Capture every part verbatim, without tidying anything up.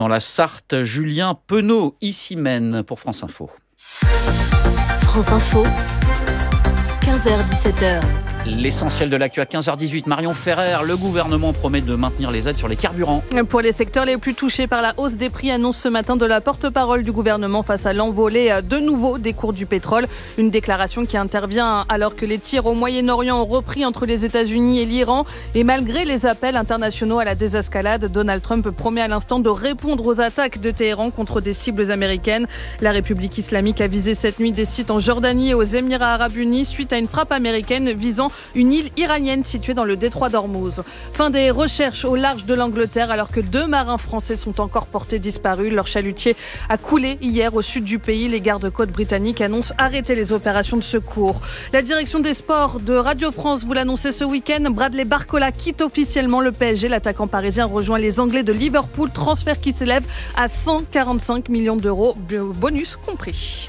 Dans la Sarthe, Julien Penaud, ici mène pour France Info. France Info, quinze heures dix-sept heures. L'essentiel de l'actu à quinze heures dix-huit. Marion Ferrer, le gouvernement promet de maintenir les aides sur les carburants. Pour les secteurs les plus touchés par la hausse des prix, annonce ce matin de la porte-parole du gouvernement face à l'envolée de nouveau des cours du pétrole. Une déclaration qui intervient alors que les tirs au Moyen-Orient ont repris entre les États-Unis et l'Iran. Et malgré les appels internationaux à la désescalade, Donald Trump promet à l'instant de répondre aux attaques de Téhéran contre des cibles américaines. La République islamique a visé cette nuit des sites en Jordanie et aux Émirats arabes unis suite à une frappe américaine visant une île iranienne située dans le détroit d'Ormuz. Fin des recherches au large de l'Angleterre alors que deux marins français sont encore portés disparus. Leur chalutier a coulé hier au sud du pays. Les gardes-côtes britanniques annoncent arrêter les opérations de secours. La direction des sports de Radio France vous l'annonçait ce week-end. Bradley Barcola quitte officiellement le P S G. L'attaquant parisien rejoint les Anglais de Liverpool. Transfert qui s'élève à cent quarante-cinq millions d'euros, bonus compris.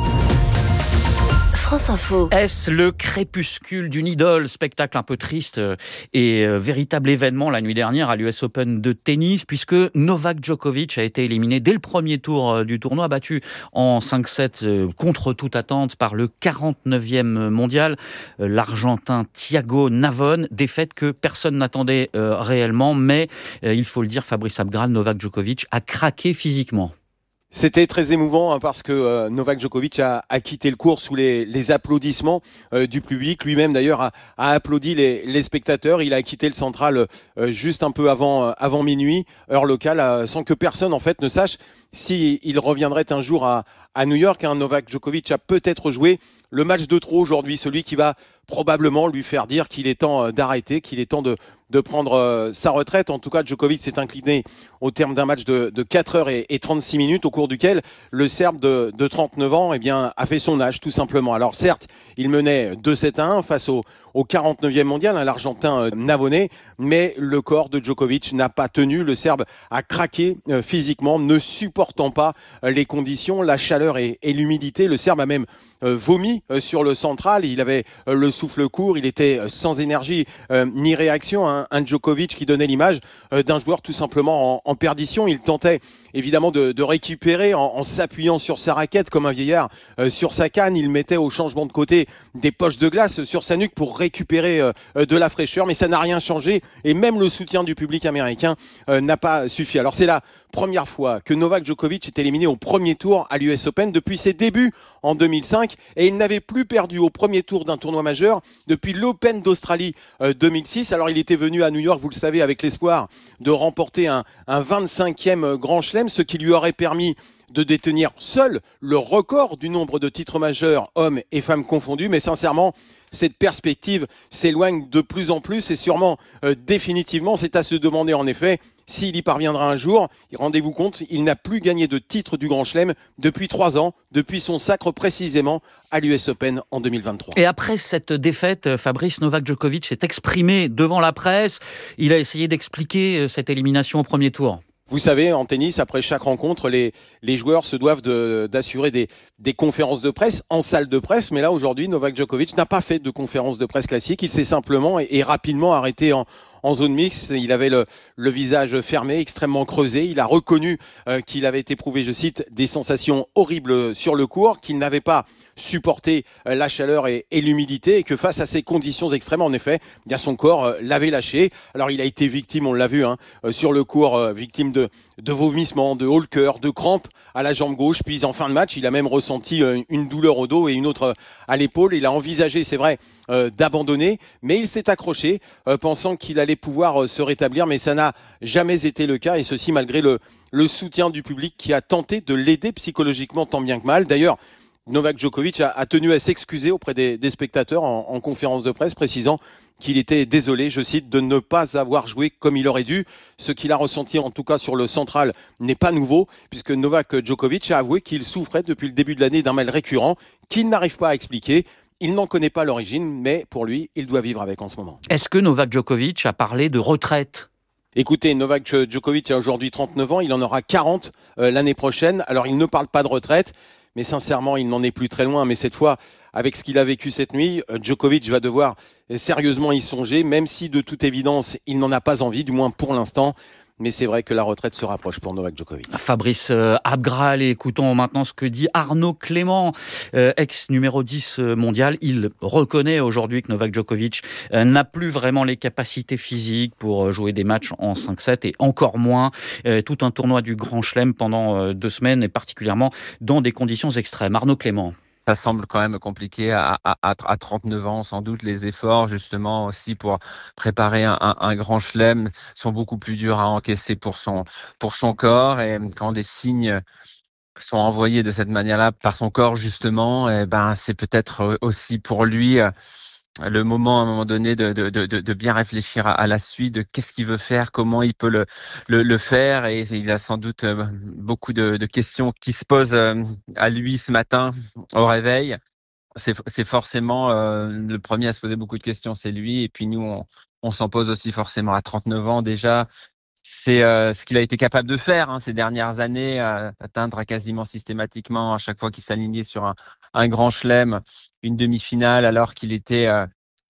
France Info. Est-ce le crépuscule d'une idole? Spectacle un peu triste et euh, véritable événement la nuit dernière à l'U S Open de tennis, puisque Novak Djokovic a été éliminé dès le premier tour euh, du tournoi, battu en cinq sept euh, contre toute attente par le quarante-neuvième mondial, euh, l'Argentin Thiago Navone. Défaite que personne n'attendait euh, réellement, mais euh, il faut le dire, Fabrice Abgral, Novak Djokovic a craqué physiquement. C'était très émouvant hein, parce que euh, Novak Djokovic a, a quitté le court sous les, les applaudissements euh, du public. Lui-même d'ailleurs a, a applaudi les, les spectateurs. Il a quitté le central euh, juste un peu avant, euh, avant minuit, heure locale, euh, sans que personne en fait ne sache s'il reviendrait un jour à, à New York. Hein. Novak Djokovic a peut-être joué le match de trop aujourd'hui, celui qui va probablement lui faire dire qu'il est temps d'arrêter, qu'il est temps de, de prendre euh, sa retraite. En tout cas, Djokovic s'est incliné au terme d'un match de, de quatre heures et trente-six minutes, au cours duquel le Serbe de, de trente-neuf ans eh bien, a fait son âge, tout simplement. Alors certes, il menait deux sept à un face au, au quarante-neuvième mondial, hein, l'Argentin euh, Navone, mais le corps de Djokovic n'a pas tenu. Le Serbe a craqué euh, physiquement, ne supportant pas euh, les conditions, la chaleur et, et l'humidité. Le Serbe a même euh, vomi euh, sur le central. Il avait euh, le souffle court, il était euh, sans énergie euh, ni réaction. Hein. Un Djokovic qui donnait l'image euh, d'un joueur tout simplement en, en perdition. Il tentait évidemment de, de récupérer en, en s'appuyant sur sa raquette comme un vieillard euh, sur sa canne. Il mettait au changement de côté des poches de glace sur sa nuque pour récupérer euh, de la fraîcheur, mais ça n'a rien changé et même le soutien du public américain euh, n'a pas suffi. Alors c'est la première fois que Novak Djokovic est éliminé au premier tour à l'U S Open depuis ses débuts en deux mille cinq et il n'avait plus perdu au premier tour d'un tournoi majeur depuis l'Open d'Australie euh, deux mille six. Alors il était venu à New York, vous le savez, avec l'espoir de remporter un, un vingt-cinquième Grand Chelem, ce qui lui aurait permis de détenir seul le record du nombre de titres majeurs, hommes et femmes confondus. Mais sincèrement, cette perspective s'éloigne de plus en plus et sûrement euh, définitivement, c'est à se demander en effet s'il y parviendra un jour. Rendez-vous compte, il n'a plus gagné de titre du Grand Chelem depuis trois ans, depuis son sacre précisément à l'U S Open en deux mille vingt-trois. Et après cette défaite, Fabrice, Novak Djokovic s'est exprimé devant la presse. Il a essayé d'expliquer cette élimination au premier tour. Vous savez, en tennis, après chaque rencontre, les, les joueurs se doivent de, d'assurer des, des conférences de presse en salle de presse. Mais là, aujourd'hui, Novak Djokovic n'a pas fait de conférence de presse classique. Il s'est simplement et, et rapidement arrêté en, en zone mixte. Il avait le, le visage fermé, extrêmement creusé. Il a reconnu euh, qu'il avait éprouvé, je cite, des sensations horribles sur le court, qu'il n'avait pas supporté euh, la chaleur et, et l'humidité et que face à ces conditions extrêmes, en effet, eh bien son corps euh, l'avait lâché. Alors, il a été victime, on l'a vu, hein, euh, sur le court, euh, victime de, de vomissements, de haut le cœur, de crampes à la jambe gauche. Puis en fin de match, il a même ressenti euh, une douleur au dos et une autre à l'épaule. Il a envisagé, c'est vrai, euh, d'abandonner, mais il s'est accroché, euh, pensant qu'il allait pouvoir euh, se rétablir, mais ça n'a jamais été le cas, et ceci malgré le, le soutien du public qui a tenté de l'aider psychologiquement tant bien que mal. D'ailleurs, Novak Djokovic a, a tenu à s'excuser auprès des, des spectateurs en, en conférence de presse, précisant qu'il était désolé, je cite, de ne pas avoir joué comme il aurait dû. Ce qu'il a ressenti, en tout cas sur le central, n'est pas nouveau, puisque Novak Djokovic a avoué qu'il souffrait depuis le début de l'année d'un mal récurrent qu'il n'arrive pas à expliquer. Il n'en connaît pas l'origine, mais pour lui, il doit vivre avec en ce moment. Est-ce que Novak Djokovic a parlé de retraite ? Écoutez, Novak Djokovic a aujourd'hui trente-neuf ans, il en aura quarante euh, l'année prochaine. Alors, il ne parle pas de retraite, mais sincèrement, il n'en est plus très loin. Mais cette fois, avec ce qu'il a vécu cette nuit, Djokovic va devoir sérieusement y songer, même si de toute évidence, il n'en a pas envie, du moins pour l'instant. mais c'est vrai que la retraite se rapproche pour Novak Djokovic. Fabrice euh, Abgral, et écoutons maintenant ce que dit Arnaud Clément, euh, ex numéro dix mondial. Il reconnaît aujourd'hui que Novak Djokovic euh, n'a plus vraiment les capacités physiques pour jouer des matchs en cinq sept et encore moins euh, tout un tournoi du Grand Chelem pendant euh, deux semaines et particulièrement dans des conditions extrêmes. Arnaud Clément. Ça semble quand même compliqué à, à, à trente-neuf ans, sans doute. Les efforts, justement, aussi pour préparer un, un, un grand chelem sont beaucoup plus durs à encaisser pour son, pour son corps. Et quand des signes sont envoyés de cette manière-là par son corps, justement, et ben, c'est peut-être aussi pour lui le moment, à un moment donné, de, de, de, de bien réfléchir à, à la suite, de qu'est-ce qu'il veut faire, comment il peut le, le, le faire. Et il a sans doute beaucoup de, de questions qui se posent à lui ce matin au réveil. C'est, c'est forcément euh, le premier à se poser beaucoup de questions, c'est lui. Et puis nous, on, on s'en pose aussi forcément à trente-neuf ans déjà. C'est euh, ce qu'il a été capable de faire hein, ces dernières années, euh, atteindre quasiment systématiquement à chaque fois qu'il s'alignait sur un, un grand chelem, une demi-finale, alors qu'il était, euh,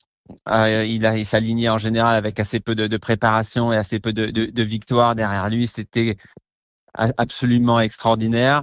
euh, il, a, il s'alignait en général avec assez peu de, de préparation et assez peu de, de, de victoires derrière lui. C'était absolument extraordinaire.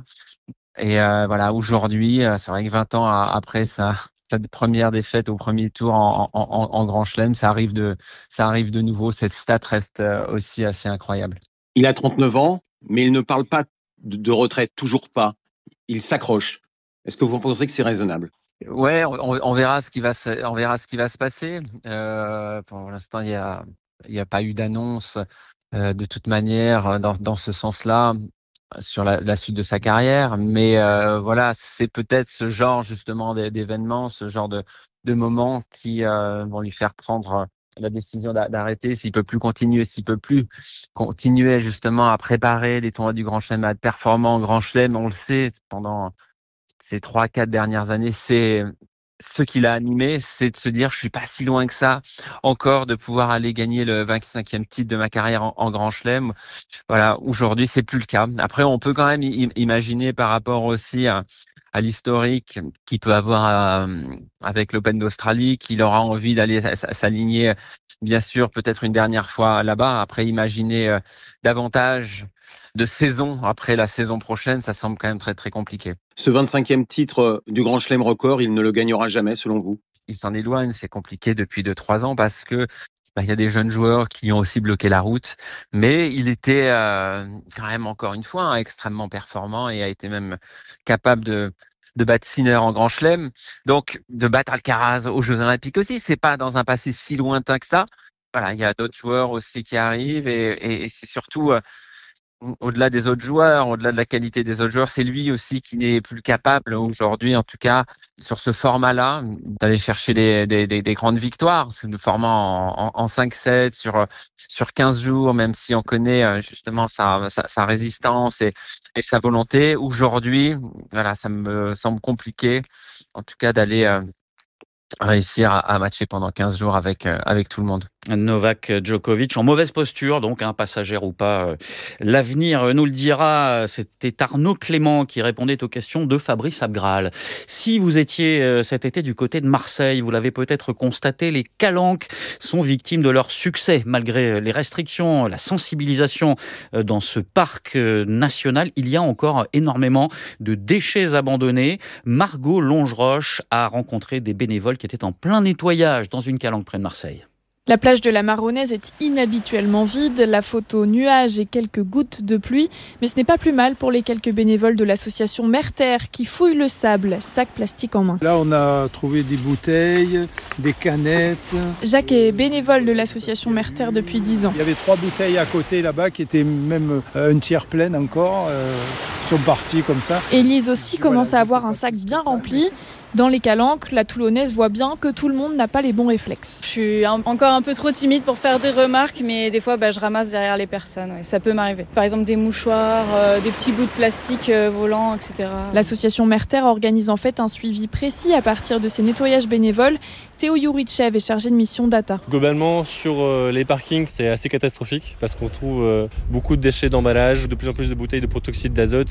Et euh, voilà, aujourd'hui, c'est vrai que vingt ans après sa, sa première défaite au premier tour en, en, en, en Grand Chelem, ça arrive de, ça arrive de nouveau. Cette stat reste aussi assez incroyable. Il a trente-neuf ans, mais il ne parle pas de, de retraite, toujours pas. Il s'accroche. Est-ce que vous pensez que c'est raisonnable ? Ouais, on, on verra ce qui va se, on verra ce qui va se passer. Euh, pour l'instant, il y a, il y a pas eu d'annonce euh, de toute manière dans, dans ce sens-là sur la, la suite de sa carrière, mais euh, voilà, c'est peut-être ce genre justement d'événements, ce genre de, de moments qui euh, vont lui faire prendre la décision d'arrêter, s'il peut plus continuer, s'il peut plus continuer justement à préparer les tournois du Grand Chelem, à être performant au Grand Chelem. On le sait, pendant ces trois, quatre dernières années, c'est ce qui l'a animé, c'est de se dire je suis pas si loin que ça encore de pouvoir aller gagner le vingt-cinquième titre de ma carrière en, en Grand Chelem. Voilà, aujourd'hui c'est plus le cas. Après on peut quand même i- imaginer par rapport aussi à, à l'historique qu'il peut avoir euh, avec l'Open d'Australie, qu'il aura envie d'aller s'aligner bien sûr peut-être une dernière fois là-bas. Après imaginer euh, davantage de saison après la saison prochaine, ça semble quand même très très compliqué. Ce vingt-cinquième titre du Grand Chelem record, il ne le gagnera jamais selon vous ? Il s'en éloigne, c'est compliqué depuis deux trois ans parce que bah, il y a des jeunes joueurs qui ont aussi bloqué la route, mais il était euh, quand même encore une fois hein, extrêmement performant et a été même capable de de battre Sinner en Grand Chelem, donc de battre Alcaraz aux Jeux Olympiques aussi. C'est pas dans un passé si lointain que ça. Voilà, il y a d'autres joueurs aussi qui arrivent et, et, et c'est surtout euh, au-delà des autres joueurs, au-delà de la qualité des autres joueurs, c'est lui aussi qui n'est plus capable aujourd'hui, en tout cas, sur ce format-là, d'aller chercher des, des, des, des grandes victoires. C'est le format en, en, en cinq sept, sur, sur quinze jours, même si on connaît justement sa, sa, sa résistance et, et sa volonté. Aujourd'hui, voilà, ça me semble compliqué, en tout cas, d'aller euh, réussir à, à matcher pendant quinze jours avec, euh, avec tout le monde. Novak Djokovic en mauvaise posture, donc un passagère ou pas. L'avenir nous le dira. C'était Arnaud Clément qui répondait aux questions de Fabrice Abgral. Si vous étiez cet été du côté de Marseille, vous l'avez peut-être constaté, les Calanques sont victimes de leur succès. Malgré les restrictions, la sensibilisation dans ce parc national, il y a encore énormément de déchets abandonnés. Margot Longeroche a rencontré des bénévoles qui étaient en plein nettoyage dans une calanque près de Marseille. La plage de la Marronnaise est inhabituellement vide, la photo nuages et quelques gouttes de pluie. Mais ce n'est pas plus mal pour les quelques bénévoles de l'association Mer-Terre qui fouillent le sable, sac plastique en main. Là, on a trouvé des bouteilles, des canettes. Jacques est bénévole de l'association Mer-Terre depuis dix ans. Il y avait trois bouteilles à côté là-bas qui étaient même un tiers pleines encore. Euh, sont parties comme ça. Élise aussi commence à avoir un sac bien rempli. Dans les calanques, la Toulonnaise voit bien que tout le monde n'a pas les bons réflexes. Je suis un, encore un peu trop timide pour faire des remarques, mais des fois bah, je ramasse derrière les personnes, ouais, ça peut m'arriver. Par exemple des mouchoirs, euh, des petits bouts de plastique euh, volants, et cetera. L'association Mer-Terre organise en fait un suivi précis à partir de ces nettoyages bénévoles. Théo Yourichev est chargé de mission data. Globalement, sur euh, les parkings, c'est assez catastrophique parce qu'on trouve euh, beaucoup de déchets d'emballage, de plus en plus de bouteilles de protoxyde d'azote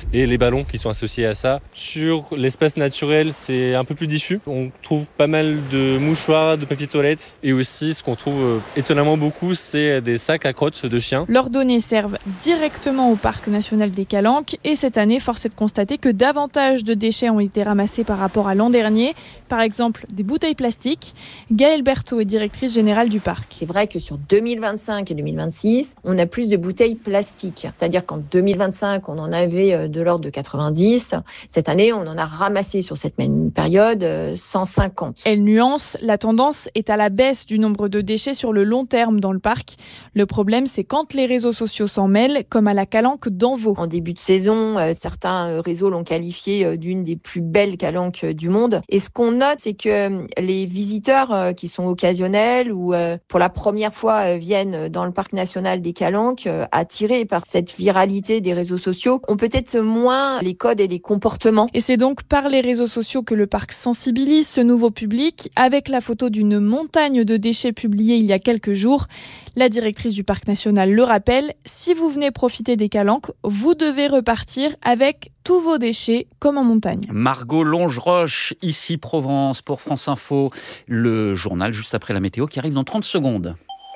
et les ballons qui sont associés à ça. Sur l'espace naturel, c'est un peu plus diffus. On trouve pas mal de mouchoirs, de papier toilette et aussi ce qu'on trouve étonnamment beaucoup, c'est des sacs à crottes de chiens. Leurs données servent directement au parc national des Calanques et cette année, force est de constater que davantage de déchets ont été ramassés par rapport à l'an dernier. Par exemple, des bouteilles plastiques. Gaëlle Berthaud est directrice générale du parc. C'est vrai que sur deux mille vingt-cinq et deux mille vingt-six, on a plus de bouteilles plastiques. C'est-à-dire qu'en deux mille vingt-cinq, on en avait de l'ordre de quatre-vingt-dix. Cette année, on en a ramassé sur cette même période cent cinquante. Elle nuance, la tendance est à la baisse du nombre de déchets sur le long terme dans le parc. Le problème, c'est quand les réseaux sociaux s'en mêlent, comme à la Calanque d'Envaux. En début de saison, certains réseaux l'ont qualifiée d'une des plus belles calanques du monde. Et ce qu'on note, c'est que les visiteurs qui sont occasionnels ou pour la première fois viennent dans le parc national des Calanques, attirés par cette viralité des réseaux sociaux, ont peut-être moins les codes et les comportements. Et c'est donc par les réseaux sociaux que le parc sensibilise ce nouveau public, avec la photo d'une montagne de déchets publiée il y a quelques jours. La directrice du parc national le rappelle, si vous venez profiter des Calanques, vous devez repartir avec tous vos déchets comme en montagne. Margot Longeroche, ici Provence pour France Info. Le journal juste après la météo qui arrive dans trente secondes.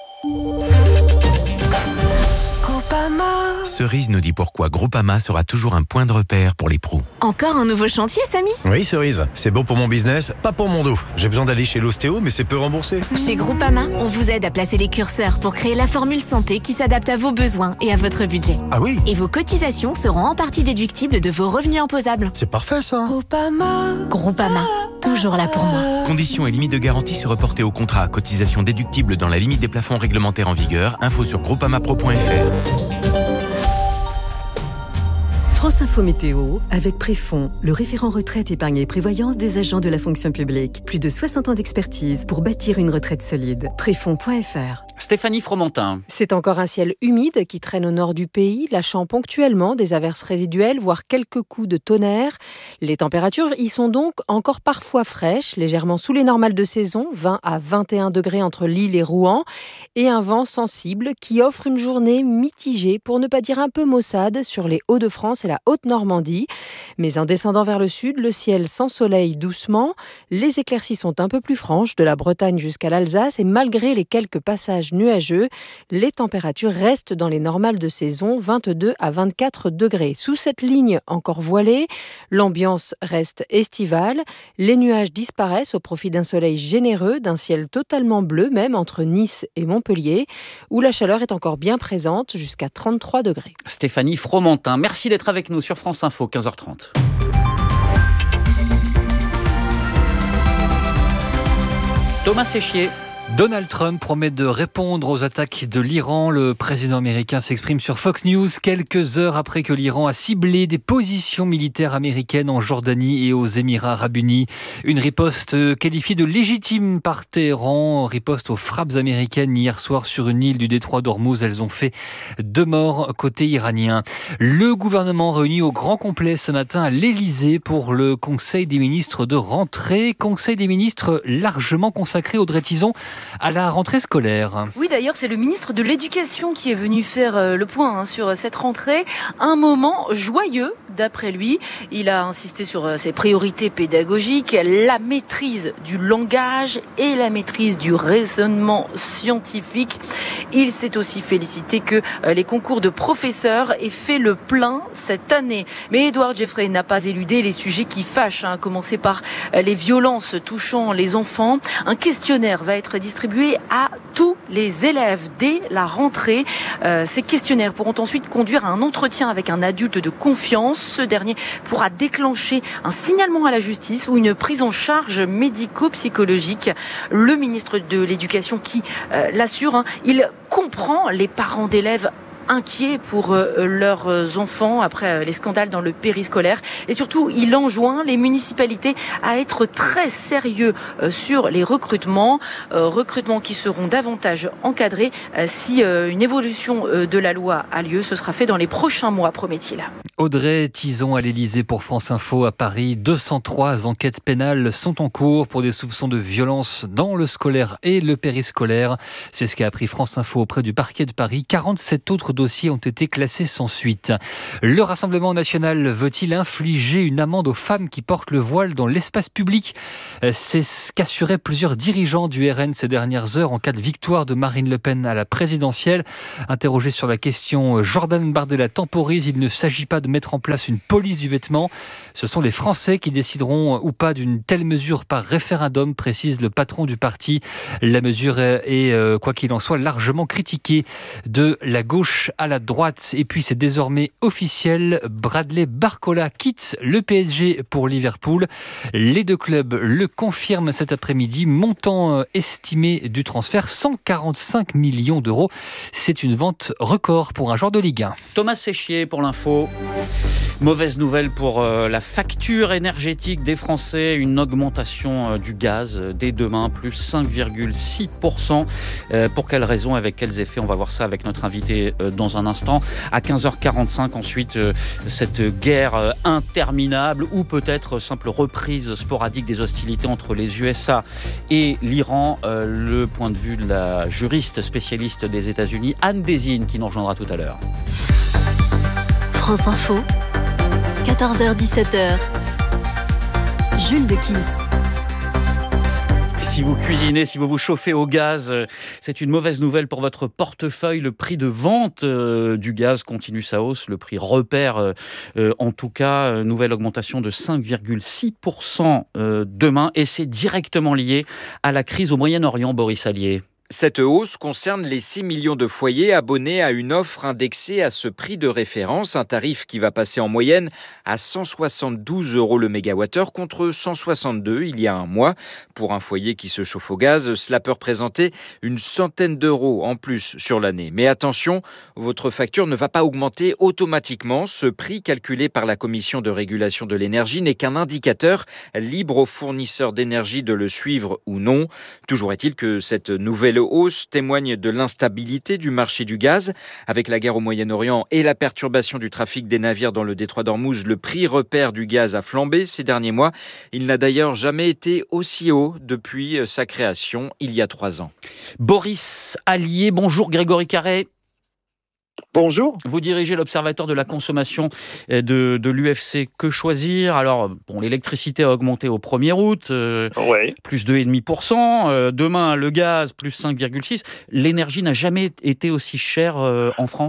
Cerise nous dit pourquoi Groupama sera toujours un point de repère pour les pros. Encore un nouveau chantier, Samy ? Oui, Cerise. C'est bon pour mon business, pas pour mon dos. J'ai besoin d'aller chez l'ostéo, mais c'est peu remboursé. Chez Groupama, on vous aide à placer les curseurs pour créer la formule santé qui s'adapte à vos besoins et à votre budget. Ah oui ? Et vos cotisations seront en partie déductibles de vos revenus imposables. C'est parfait, ça. Groupama. Groupama. Toujours là pour moi. Conditions et limites de garantie se reporter au contrat. Cotisation déductible dans la limite des plafonds réglementaires en vigueur. Info sur groupamapro point f r. France Info Météo, avec Préfond, le référent retraite, épargne et prévoyance des agents de la fonction publique. Plus de soixante ans d'expertise pour bâtir une retraite solide. Préfond point f r. Stéphanie Fromentin. C'est encore un ciel humide qui traîne au nord du pays, lâchant ponctuellement des averses résiduelles, voire quelques coups de tonnerre. Les températures y sont donc encore parfois fraîches, légèrement sous les normales de saison, vingt à vingt et un degrés entre Lille et Rouen, et un vent sensible qui offre une journée mitigée, pour ne pas dire un peu maussade, sur les Hauts-de-France et la Haute-Normandie. Mais en descendant vers le sud, le ciel s'ensoleille doucement. Les éclaircies sont un peu plus franches, de la Bretagne jusqu'à l'Alsace, et malgré les quelques passages nuageux, les températures restent dans les normales de saison, vingt-deux à vingt-quatre degrés. Sous cette ligne encore voilée, l'ambiance reste estivale. Les nuages disparaissent au profit d'un soleil généreux, d'un ciel totalement bleu, même entre Nice et Montpellier, où la chaleur est encore bien présente, jusqu'à trente-trois degrés. Stéphanie Fromentin, merci d'être avec nous sur France Info, quinze heures trente. Thomas Séchier. Donald Trump promet de répondre aux attaques de l'Iran. Le président américain s'exprime sur Fox News quelques heures après que l'Iran a ciblé des positions militaires américaines en Jordanie et aux Émirats arabes unis. Une riposte qualifiée de légitime par Téhéran, riposte aux frappes américaines hier soir sur une île du détroit d'Ormuz. Elles ont fait deux morts côté iranien. Le gouvernement réuni au grand complet ce matin à l'Élysée pour le Conseil des ministres de rentrée. Conseil des ministres largement consacré, Audrey Tizon, à la rentrée scolaire. Oui, d'ailleurs, c'est le ministre de l'Éducation qui est venu faire le point hein, sur cette rentrée. Un moment joyeux, d'après lui. Il a insisté sur ses priorités pédagogiques, la maîtrise du langage et la maîtrise du raisonnement scientifique. Il s'est aussi félicité que les concours de professeurs aient fait le plein cette année. Mais Édouard Jeffrey n'a pas éludé les sujets qui fâchent, hein, à commencer par les violences touchant les enfants. Un questionnaire va être distribué à tous les élèves dès la rentrée. Euh, ces questionnaires pourront ensuite conduire à un entretien avec un adulte de confiance. Ce dernier pourra déclencher un signalement à la justice ou une prise en charge médico-psychologique. Le ministre de l'Éducation qui euh, l'assure, hein, il comprend les parents d'élèves inquiets pour euh, leurs enfants après les scandales dans le périscolaire. Et surtout, il enjoint les municipalités à être très sérieux euh, sur les recrutements, euh, recrutements qui seront davantage encadrés euh, si euh, une évolution euh, de la loi a lieu. Ce sera fait dans les prochains mois, promet-il. Audrey Tizon à l'Élysée pour France Info à Paris. deux cent trois enquêtes pénales sont en cours pour des soupçons de violence dans le scolaire et le périscolaire. C'est ce qu'a appris France Info auprès du parquet de Paris. quarante-sept autres dossiers ont été classés sans suite. Le Rassemblement national veut-il infliger une amende aux femmes qui portent le voile dans l'espace public ? C'est ce qu'assuraient plusieurs dirigeants du R N ces dernières heures en cas de victoire de Marine Le Pen à la présidentielle. Interrogé sur la question, Jordan Bardella temporise. Il ne s'agit pas de mettre en place une police du vêtement. Ce sont les Français qui décideront ou pas d'une telle mesure par référendum, précise le patron du parti. La mesure est, quoi qu'il en soit, largement critiquée de la gauche à la droite. Et puis c'est désormais officiel, Bradley Barcola quitte le P S G pour Liverpool. Les deux clubs le confirment cet après-midi. Montant estimé du transfert, cent quarante-cinq millions d'euros. C'est une vente record pour un joueur de Ligue un. Thomas Séchier pour l'info. Mauvaise nouvelle pour euh, la facture énergétique des Français, une augmentation euh, du gaz euh, dès demain, plus cinq virgule six pour cent. Euh, pour quelles raisons, avec quels effets ? On va voir ça avec notre invité euh, dans un instant. À quinze heures quarante-cinq, ensuite, euh, cette guerre euh, interminable ou peut-être simple reprise sporadique des hostilités entre les U S A et l'Iran. Euh, le point de vue de la juriste spécialiste des États-Unis, Anne Désine, qui nous rejoindra tout à l'heure. France Info, quatorze heures dix-sept heures. Jules de Kiss. Si vous cuisinez, si vous vous chauffez au gaz, c'est une mauvaise nouvelle pour votre portefeuille. Le prix de vente du gaz continue sa hausse. Le prix repère, en tout cas, nouvelle augmentation de cinq virgule six pour cent demain. Et c'est directement lié à la crise au Moyen-Orient, Boris Allier. Cette hausse concerne les six millions de foyers abonnés à une offre indexée à ce prix de référence, un tarif qui va passer en moyenne à cent soixante-douze euros le mégawattheure contre cent soixante-deux il y a un mois. Pour un foyer qui se chauffe au gaz, cela peut représenter une centaine d'euros en plus sur l'année. Mais attention, votre facture ne va pas augmenter automatiquement. Ce prix calculé par la Commission de régulation de l'énergie n'est qu'un indicateur libre aux fournisseurs d'énergie de le suivre ou non. Toujours est-il que cette nouvelle hausse témoigne de l'instabilité du marché du gaz. Avec la guerre au Moyen-Orient et la perturbation du trafic des navires dans le détroit d'Ormuz, le prix repère du gaz a flambé ces derniers mois. Il n'a d'ailleurs jamais été aussi haut depuis sa création il y a trois ans. Boris Allier, bonjour. Grégory Carré. Bonjour. Vous dirigez l'Observatoire de la consommation de, de l'U F C Que Choisir. Alors, bon, l'électricité a augmenté au premier août, euh, ouais. plus deux virgule cinq pour cent. Euh, demain, le gaz, plus cinq virgule six pour cent. L'énergie n'a jamais été aussi chère euh, en France ?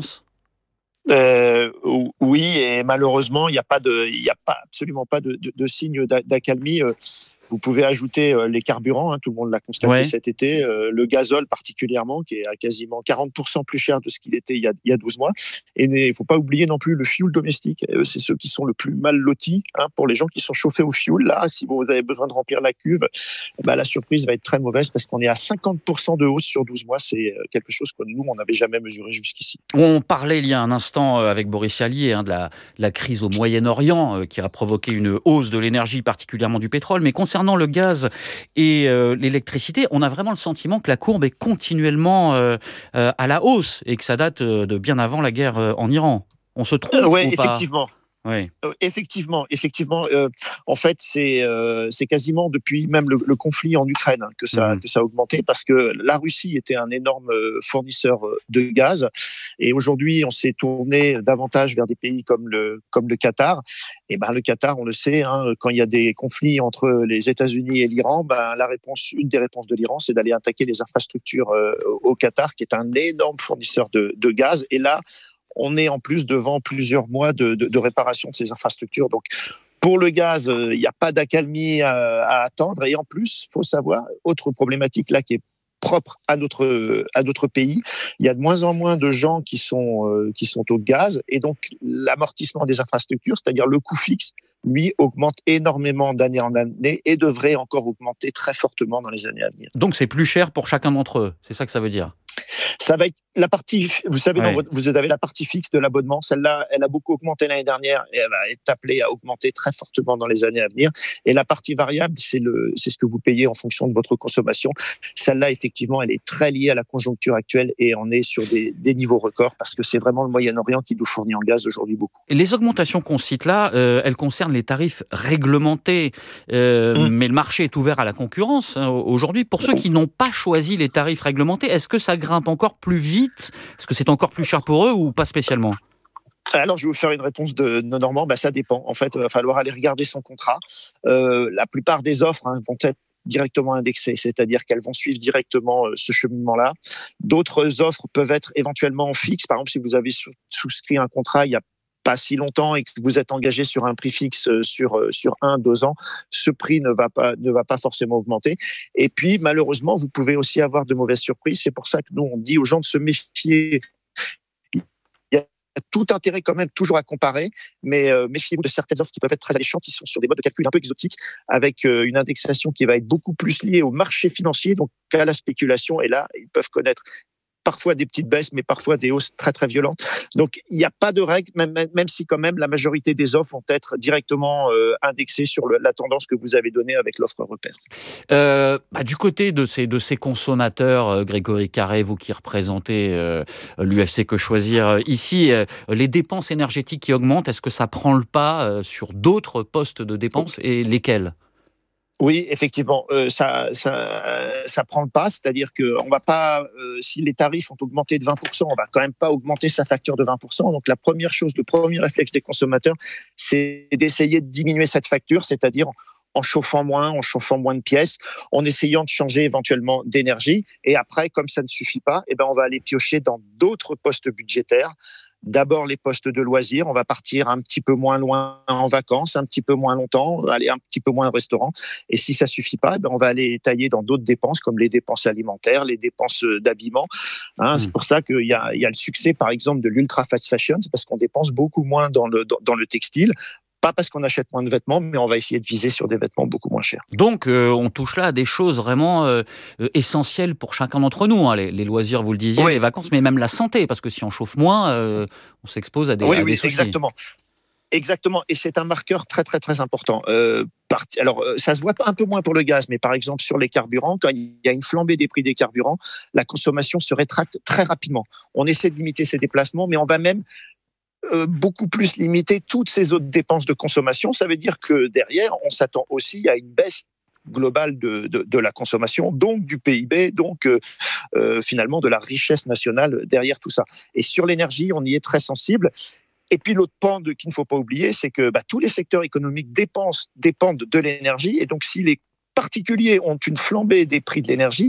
Euh, oui, et malheureusement, il n'y a pas de, il n'y a pas, absolument pas de, de, de signe d'accalmie. Vous pouvez ajouter euh, les carburants, hein, tout le monde l'a constaté ouais. cet été, euh, le gazole particulièrement, qui est à quasiment quarante pour cent plus cher de ce qu'il était il y a, il y a douze mois. Et il ne faut pas oublier non plus le fioul domestique. Et eux, c'est ceux qui sont le plus mal lotis, hein, pour les gens qui sont chauffés au fioul. Là, si vous avez besoin de remplir la cuve, bah, la surprise va être très mauvaise parce qu'on est à cinquante pour cent de hausse sur douze mois. C'est quelque chose que nous, on n'avait jamais mesuré jusqu'ici. On parlait il y a un instant avec Boris Allier hein, de, la, de la crise au Moyen-Orient euh, qui a provoqué une hausse de l'énergie, particulièrement du pétrole. Mais concernant le gaz et euh, l'électricité, on a vraiment le sentiment que la courbe est continuellement euh, euh, à la hausse et que ça date de bien avant la guerre euh, en Iran. On se trompe euh, ouais, ou pas ? Effectivement. Oui. Euh, effectivement, effectivement. Euh, en fait, c'est euh, c'est quasiment depuis même le, le conflit en Ukraine hein, que ça mmh. que ça a augmenté parce que la Russie était un énorme fournisseur de gaz et aujourd'hui on s'est tourné davantage vers des pays comme le comme le Qatar. Et ben le Qatar, on le sait, hein, quand il y a des conflits entre les États-Unis et l'Iran, ben la réponse, une des réponses de l'Iran, c'est d'aller attaquer les infrastructures euh, au Qatar, qui est un énorme fournisseur de, de gaz. Et là, on est en plus devant plusieurs mois de, de, de réparation de ces infrastructures. Donc, pour le gaz, il euh, n'y a pas d'accalmie à, à attendre. Et en plus, il faut savoir, autre problématique là qui est propre à notre, à notre pays, il y a de moins en moins de gens qui sont, euh, qui sont au gaz. Et donc, l'amortissement des infrastructures, c'est-à-dire le coût fixe, lui, augmente énormément d'année en année et devrait encore augmenter très fortement dans les années à venir. Donc, c'est plus cher pour chacun d'entre eux. C'est ça que ça veut dire ? Ça va être la partie, vous savez, Ouais. dans votre- vous avez la partie fixe de l'abonnement. Celle-là, elle a beaucoup augmenté l'année dernière et elle va être appelée à augmenter très fortement dans les années à venir. Et la partie variable, c'est le, c'est ce que vous payez en fonction de votre consommation. Celle-là, effectivement, elle est très liée à la conjoncture actuelle et on est sur des, des niveaux records parce que c'est vraiment le Moyen-Orient qui nous fournit en gaz aujourd'hui beaucoup. Et les augmentations qu'on cite là, euh, elles concernent les tarifs réglementés, euh, Mmh. mais le marché est ouvert à la concurrence hein, aujourd'hui. Pour ceux qui n'ont pas choisi les tarifs réglementés, est-ce que ça grimpe encore plus vite ? Est-ce que c'est encore plus cher pour eux ou pas spécialement ? Alors, je vais vous faire une réponse de, de Normand. Bah, ça dépend. En fait, il va falloir aller regarder son contrat. Euh, la plupart des offres hein, vont être directement indexées, c'est-à-dire qu'elles vont suivre directement euh, ce cheminement-là. D'autres offres peuvent être éventuellement en fixe. Par exemple, si vous avez sous- souscrit un contrat il y a pas si longtemps et que vous êtes engagé sur un prix fixe euh, sur euh, sur un, deux ans, ce prix ne va pas ne va pas forcément augmenter. Et puis malheureusement, vous pouvez aussi avoir de mauvaises surprises. C'est pour ça que nous on dit aux gens de se méfier. Il y a tout intérêt quand même toujours à comparer, mais euh, méfiez-vous de certaines offres qui peuvent être très alléchantes, qui sont sur des modes de calcul un peu exotiques, avec euh, une indexation qui va être beaucoup plus liée au marché financier, donc à la spéculation. Et là, ils peuvent connaître parfois des petites baisses, mais parfois des hausses très très violentes. Donc il n'y a pas de règle, même, même, même si quand même la majorité des offres vont être directement euh, indexées sur le, la tendance que vous avez donnée avec l'offre repère. Euh, bah, du côté de ces, de ces consommateurs, euh, Grégory Carré, vous qui représentez euh, l'U F C Que Choisir euh, ici, euh, les dépenses énergétiques qui augmentent, est-ce que ça prend le pas euh, sur d'autres postes de dépenses et lesquels ? Oui, effectivement, euh, ça, ça, euh, ça prend le pas, c'est-à-dire que on va pas, euh, si les tarifs ont augmenté de vingt pour cent, on va quand même pas augmenter sa facture de vingt pour cent. Donc la première chose, le premier réflexe des consommateurs, c'est d'essayer de diminuer cette facture, c'est-à-dire en chauffant moins, en chauffant moins de pièces, en essayant de changer éventuellement d'énergie. Et après, comme ça ne suffit pas, eh ben on va aller piocher dans d'autres postes budgétaires. D'abord les postes de loisirs, on va partir un petit peu moins loin en vacances, un petit peu moins longtemps, aller un petit peu moins au restaurant. Et si ça suffit pas, ben on va aller tailler dans d'autres dépenses comme les dépenses alimentaires, les dépenses d'habillement. Hein, mmh. C'est pour ça qu'il y a, il y a le succès par exemple de l'ultra fast fashion, c'est parce qu'on dépense beaucoup moins dans le, dans, dans le textile. Pas parce qu'on achète moins de vêtements, mais on va essayer de viser sur des vêtements beaucoup moins chers. Donc, euh, on touche là à des choses vraiment euh, essentielles pour chacun d'entre nous. Hein. Les, les loisirs, vous le disiez, oui. Les vacances, mais même la santé, parce que si on chauffe moins, euh, on s'expose à des, oui, à oui, des soucis. Exactement. Exactement, et c'est un marqueur très très très important. Euh, part... Alors, ça se voit un peu moins pour le gaz, mais par exemple sur les carburants, quand il y a une flambée des prix des carburants, la consommation se rétracte très rapidement. On essaie de limiter ces déplacements, mais on va même Euh, beaucoup plus limiter toutes ces autres dépenses de consommation. Ça veut dire que derrière, on s'attend aussi à une baisse globale de, de, de la consommation, donc du P I B, donc euh, euh, finalement de la richesse nationale derrière tout ça. Et sur l'énergie, on y est très sensible. Et puis l'autre pan de, qu'il ne faut pas oublier, c'est que bah, tous les secteurs économiques dépensent, dépendent de l'énergie. Et donc si les particuliers ont une flambée des prix de l'énergie,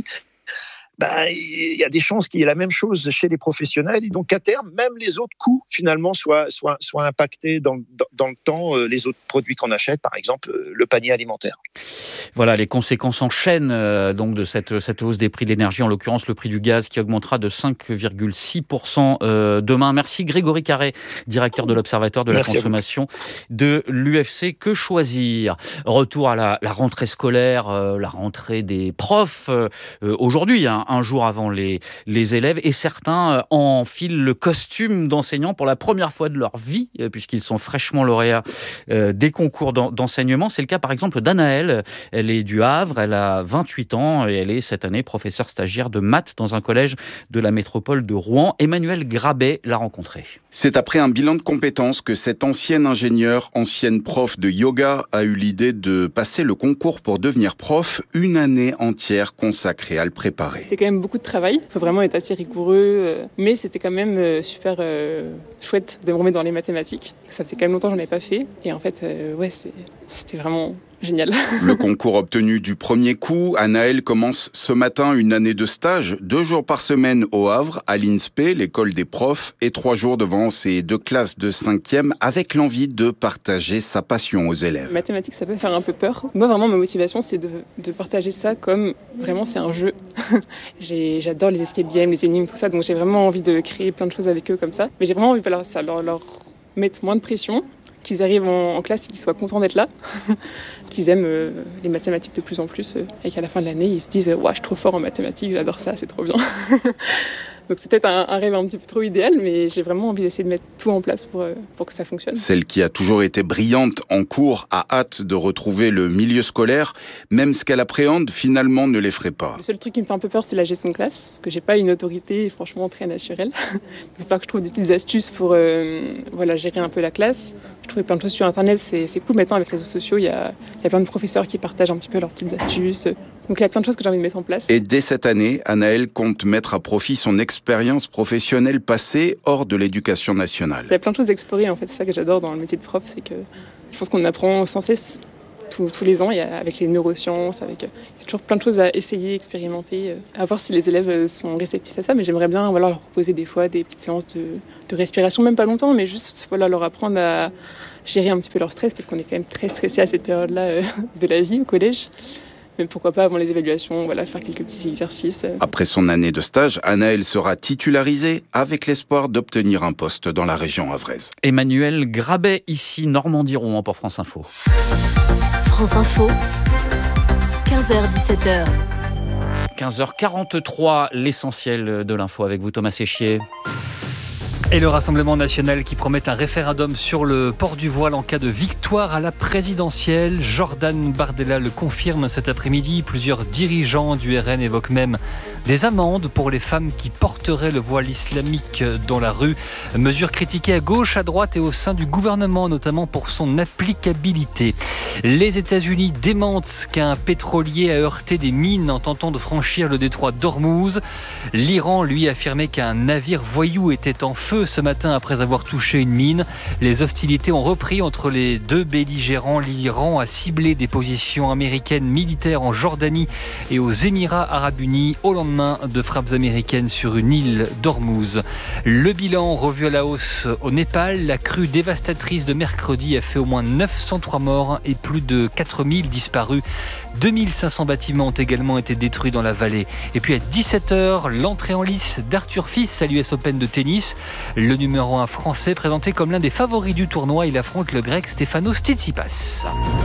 ben, il y a des chances qu'il y ait la même chose chez les professionnels et donc à terme, même les autres coûts finalement soient, soient, soient impactés dans, dans, dans le temps, euh, les autres produits qu'on achète, par exemple euh, le panier alimentaire. Voilà, les conséquences en chaîne euh, donc de cette, cette hausse des prix de l'énergie, en l'occurrence le prix du gaz qui augmentera de cinq virgule six pour cent euh, demain. Merci Grégory Carré, directeur de l'Observatoire de la Merci consommation de l'U F C Que Choisir. Retour à la, la rentrée scolaire, euh, la rentrée des profs euh, aujourd'hui, hein, un jour avant les, les élèves, et certains enfilent le costume d'enseignant pour la première fois de leur vie, puisqu'ils sont fraîchement lauréats euh, des concours d'enseignement. C'est le cas par exemple d'Anaëlle. Elle est du Havre, elle a vingt-huit ans et elle est cette année professeure stagiaire de maths dans un collège de la métropole de Rouen. Emmanuel Grabet l'a rencontrée. C'est après un bilan de compétences que cette ancienne ingénieure, ancienne prof de yoga, a eu l'idée de passer le concours pour devenir prof, une année entière consacrée à le préparer. C'était quand même beaucoup de travail, il faut vraiment être assez rigoureux, mais c'était quand même super euh, chouette de me remettre dans les mathématiques. Ça faisait quand même longtemps que je n'en avais pas fait, et en fait, euh, ouais, c'était vraiment génial. Le concours obtenu du premier coup, Anaëlle commence ce matin une année de stage, deux jours par semaine au Havre, à l'I N S P, l'école des profs, et trois jours devant ses deux classes de cinquième, avec l'envie de partager sa passion aux élèves. Mathématiques, ça peut faire un peu peur. Moi, vraiment, ma motivation, c'est de, de partager ça comme vraiment c'est un jeu. J'adore les escape games, les énigmes, tout ça, donc j'ai vraiment envie de créer plein de choses avec eux comme ça. Mais j'ai vraiment envie, voilà, ça leur, leur mettre moins de pression, qu'ils arrivent en, en classe et qu'ils soient contents d'être là, qu'ils aiment euh, les mathématiques de plus en plus euh, et qu'à la fin de l'année, ils se disent « Ouah, je suis trop fort en mathématiques, j'adore ça, c'est trop bien ». Donc c'est peut-être un, un rêve un petit peu trop idéal, mais j'ai vraiment envie d'essayer de mettre tout en place pour, pour que ça fonctionne. Celle qui a toujours été brillante en cours a hâte de retrouver le milieu scolaire. Même ce qu'elle appréhende, finalement, ne l'effraie pas. Le seul truc qui me fait un peu peur, c'est la gestion de classe, parce que j'ai pas une autorité franchement très naturelle. Il va falloir que je trouve des petites astuces pour euh, voilà, gérer un peu la classe. Je trouvais plein de choses sur Internet, c'est, c'est cool. Maintenant, avec les réseaux sociaux, il y a, il y a plein de professeurs qui partagent un petit peu leurs petites astuces. Donc il y a plein de choses que j'ai envie de mettre en place. Et dès cette année, Anaëlle compte mettre à profit son expérience professionnelle passée hors de l'éducation nationale. Il y a plein de choses à explorer, en fait. C'est ça que j'adore dans le métier de prof, c'est que je pense qu'on apprend sans cesse tous, tous les ans, il y a, avec les neurosciences, avec, il y a toujours plein de choses à essayer, expérimenter, à voir si les élèves sont réceptifs à ça. Mais j'aimerais bien voilà, leur proposer des fois des petites séances de, de respiration, même pas longtemps, mais juste voilà, leur apprendre à gérer un petit peu leur stress, parce qu'on est quand même très stressé à cette période-là euh, de la vie au collège. Mais pourquoi pas avant les évaluations, voilà, faire quelques petits exercices. Après son année de stage, Anaëlle sera titularisée avec l'espoir d'obtenir un poste dans la région havraise. Emmanuel Grabet, ici Normandie-Rouen pour France Info. France Info, quinze heures dix-sept heures. quinze heures quarante-trois, l'essentiel de l'info avec vous Thomas Séchier. Et le Rassemblement national qui promet un référendum sur le port du voile en cas de victoire à la présidentielle. Jordan Bardella le confirme cet après-midi. Plusieurs dirigeants du R N évoquent même des amendes pour les femmes qui porteraient le voile islamique dans la rue. Mesure critiquée à gauche, à droite et au sein du gouvernement, notamment pour son applicabilité. Les États-Unis démentent qu'un pétrolier a heurté des mines en tentant de franchir le détroit d'Ormuz. L'Iran, lui, affirmait qu'un navire voyou était en feu ce matin après avoir touché une mine. Les hostilités ont repris entre les deux belligérants. L'Iran a ciblé des positions américaines militaires en Jordanie et aux Émirats arabes unis au lendemain de frappes américaines sur une île d'Ormuz. Le bilan revu à la hausse au Népal. La crue dévastatrice de mercredi a fait au moins neuf cent trois morts et plus de quatre mille disparus. deux mille cinq cents bâtiments ont également été détruits dans la vallée. Et puis à dix-sept heures, l'entrée en lice d'Arthur Fils à l'U S Open de tennis. Le numéro un français présenté comme l'un des favoris du tournoi, il affronte le grec Stefanos Tsitsipas.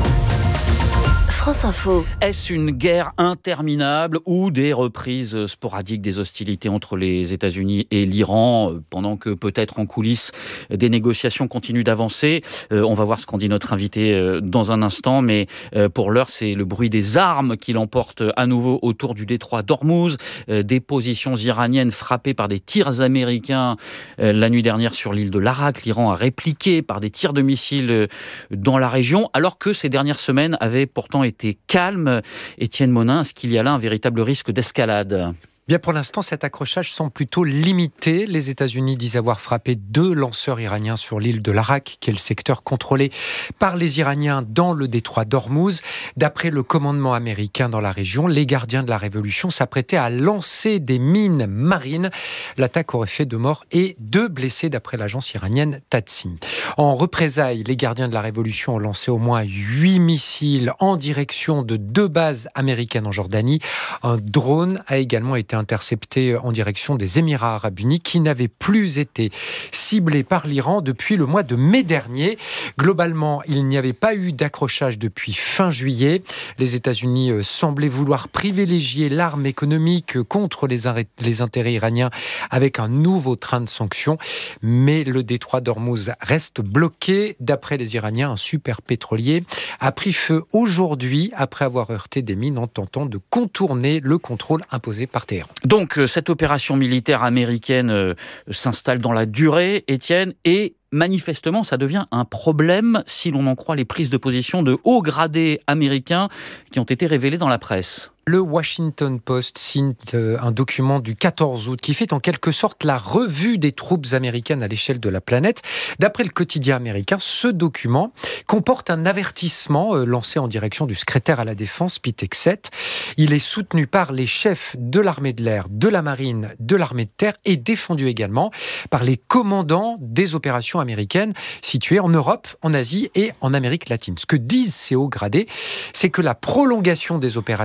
France Info. Est-ce une guerre interminable ou des reprises sporadiques des hostilités entre les États-Unis et l'Iran, pendant que peut-être en coulisses des négociations continuent d'avancer? euh, On va voir ce qu'en dit notre invité dans un instant, mais pour l'heure, c'est le bruit des armes qui l'emporte à nouveau autour du détroit d'Ormuz. Des positions iraniennes frappées par des tirs américains la nuit dernière sur l'île de Larak. L'Iran a répliqué par des tirs de missiles dans la région, alors que ces dernières semaines avaient pourtant été était calme. Étienne Monin, est-ce qu'il y a là un véritable risque d'escalade ? Bien, pour l'instant, cet accrochage semble plutôt limité. Les États-Unis disent avoir frappé deux lanceurs iraniens sur l'île de l'Arak, qui est le secteur contrôlé par les Iraniens dans le détroit d'Ormuz. D'après le commandement américain dans la région, les gardiens de la révolution s'apprêtaient à lancer des mines marines. L'attaque aurait fait deux morts et deux blessés, d'après l'agence iranienne Tatsim. En représailles, les gardiens de la révolution ont lancé au moins huit missiles en direction de deux bases américaines en Jordanie. Un drone a également été intercepté en direction des Émirats arabes unis qui n'avaient plus été ciblés par l'Iran depuis le mois de mai dernier. Globalement, il n'y avait pas eu d'accrochage depuis fin juillet. Les États-Unis semblaient vouloir privilégier l'arme économique contre les, les intérêts iraniens avec un nouveau train de sanctions. Mais le détroit d'Ormuz reste bloqué. D'après les Iraniens, un super pétrolier a pris feu aujourd'hui après avoir heurté des mines en tentant de contourner le contrôle imposé par Téhéran. Donc, cette opération militaire américaine euh, s'installe dans la durée, Étienne, et manifestement, ça devient un problème si l'on en croit les prises de position de hauts gradés américains qui ont été révélées dans la presse. Le Washington Post signe un document du quatorze août qui fait en quelque sorte la revue des troupes américaines à l'échelle de la planète. D'après le quotidien américain, ce document comporte un avertissement lancé en direction du secrétaire à la Défense, Pete Hegseth. Il est soutenu par les chefs de l'armée de l'air, de la marine, de l'armée de terre et défendu également par les commandants des opérations américaines situées en Europe, en Asie et en Amérique latine. Ce que disent ces hauts gradés, c'est que la prolongation des opérations à grande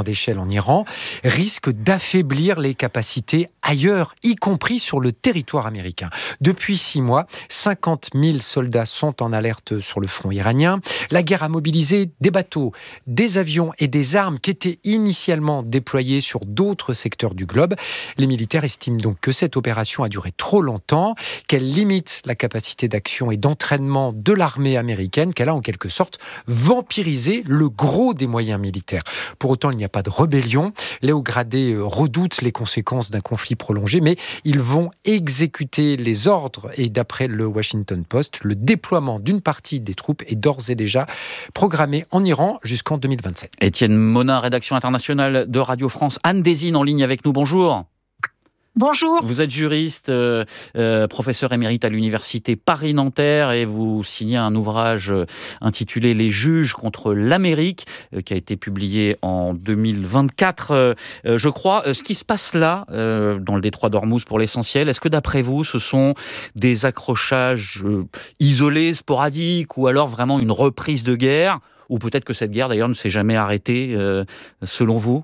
grande échelle en Iran risque d'affaiblir les capacités ailleurs, y compris sur le territoire américain. Depuis six mois, cinquante mille soldats sont en alerte sur le front iranien. La guerre a mobilisé des bateaux, des avions et des armes qui étaient initialement déployés sur d'autres secteurs du globe. Les militaires estiment donc que cette opération a duré trop longtemps, qu'elle limite la capacité d'action et d'entraînement de l'armée américaine, qu'elle a en quelque sorte vampirisé le gros des moyens militaires. Pour autant, il n'y a pas de rébellion. Les hauts gradés redoutent les conséquences d'un conflit prolongé, mais ils vont exécuter les ordres. Et d'après le Washington Post, le déploiement d'une partie des troupes est d'ores et déjà programmé en Iran jusqu'en deux mille vingt-sept. Étienne Monin, rédaction internationale de Radio France. Anne Désine en ligne avec nous, bonjour. Bonjour. Vous êtes juriste, euh, euh, professeur émérite à l'université Paris-Nanterre et vous signez un ouvrage intitulé « Les juges contre l'Amérique » euh, qui a été publié en deux mille vingt-quatre, euh, euh, je crois. Euh, ce qui se passe là, euh, dans le détroit d'Ormuz pour l'essentiel, est-ce que d'après vous, ce sont des accrochages euh, isolés, sporadiques, ou alors vraiment une reprise de guerre, ou peut-être que cette guerre d'ailleurs ne s'est jamais arrêtée, euh, selon vous?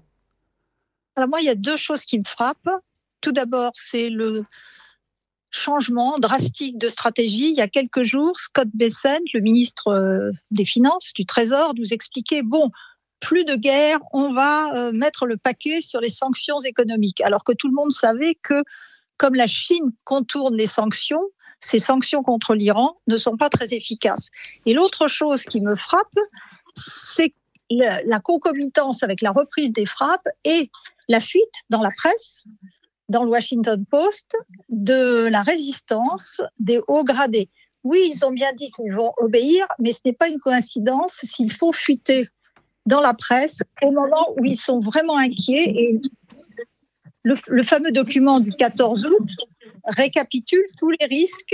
Alors moi, il y a deux choses qui me frappent. Tout d'abord, c'est le changement drastique de stratégie. Il y a quelques jours, Scott Bessent, le ministre des Finances, du Trésor, nous expliquait, bon, plus de guerre, on va mettre le paquet sur les sanctions économiques. Alors que tout le monde savait que, comme la Chine contourne les sanctions, ces sanctions contre l'Iran ne sont pas très efficaces. Et l'autre chose qui me frappe, c'est la, la concomitance avec la reprise des frappes et la fuite dans la presse, dans le Washington Post, de la résistance des hauts gradés. Oui, ils ont bien dit qu'ils vont obéir, mais ce n'est pas une coïncidence s'il faut fuiter dans la presse au moment où ils sont vraiment inquiets. Et le, le fameux document du quatorze août récapitule tous les risques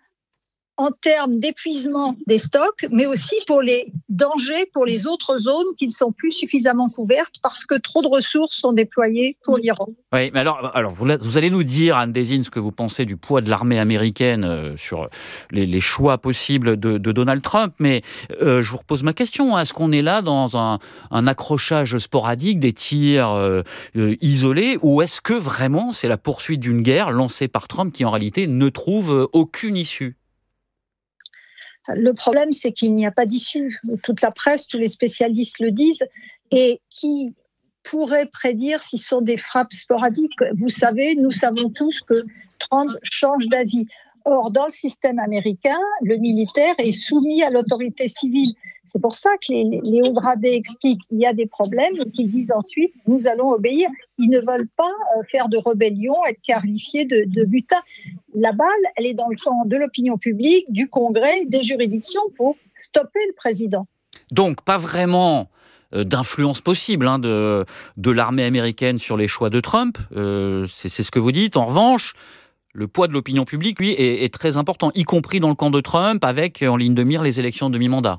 en termes d'épuisement des stocks, mais aussi pour les dangers pour les autres zones qui ne sont plus suffisamment couvertes parce que trop de ressources sont déployées pour l'Iran. Oui, mais alors, alors vous, vous allez nous dire, Anne Désine, ce que vous pensez du poids de l'armée américaine euh, sur les, les choix possibles de, de Donald Trump, mais euh, je vous repose ma question. Est-ce qu'on est là dans un, un accrochage sporadique, des tirs euh, euh, isolés, ou est-ce que vraiment c'est la poursuite d'une guerre lancée par Trump qui en réalité ne trouve aucune issue? Le problème, c'est qu'il n'y a pas d'issue. Toute la presse, tous les spécialistes le disent. Et qui pourrait prédire si ce sont des frappes sporadiques? Vous savez, nous savons tous que Trump change d'avis. Or, dans le système américain, le militaire est soumis à l'autorité civile. C'est pour ça que les, les hauts gradés expliquent qu'il y a des problèmes et qu'ils disent ensuite « nous allons obéir ». Ils ne veulent pas faire de rébellion, être qualifiés de, de butin. La balle, elle est dans le camp de l'opinion publique, du Congrès, des juridictions pour stopper le président. Donc, pas vraiment d'influence possible hein, de, de l'armée américaine sur les choix de Trump, euh, c'est, c'est ce que vous dites. En revanche, le poids de l'opinion publique, lui, est, est très important, y compris dans le camp de Trump, avec en ligne de mire les élections de mi-mandat.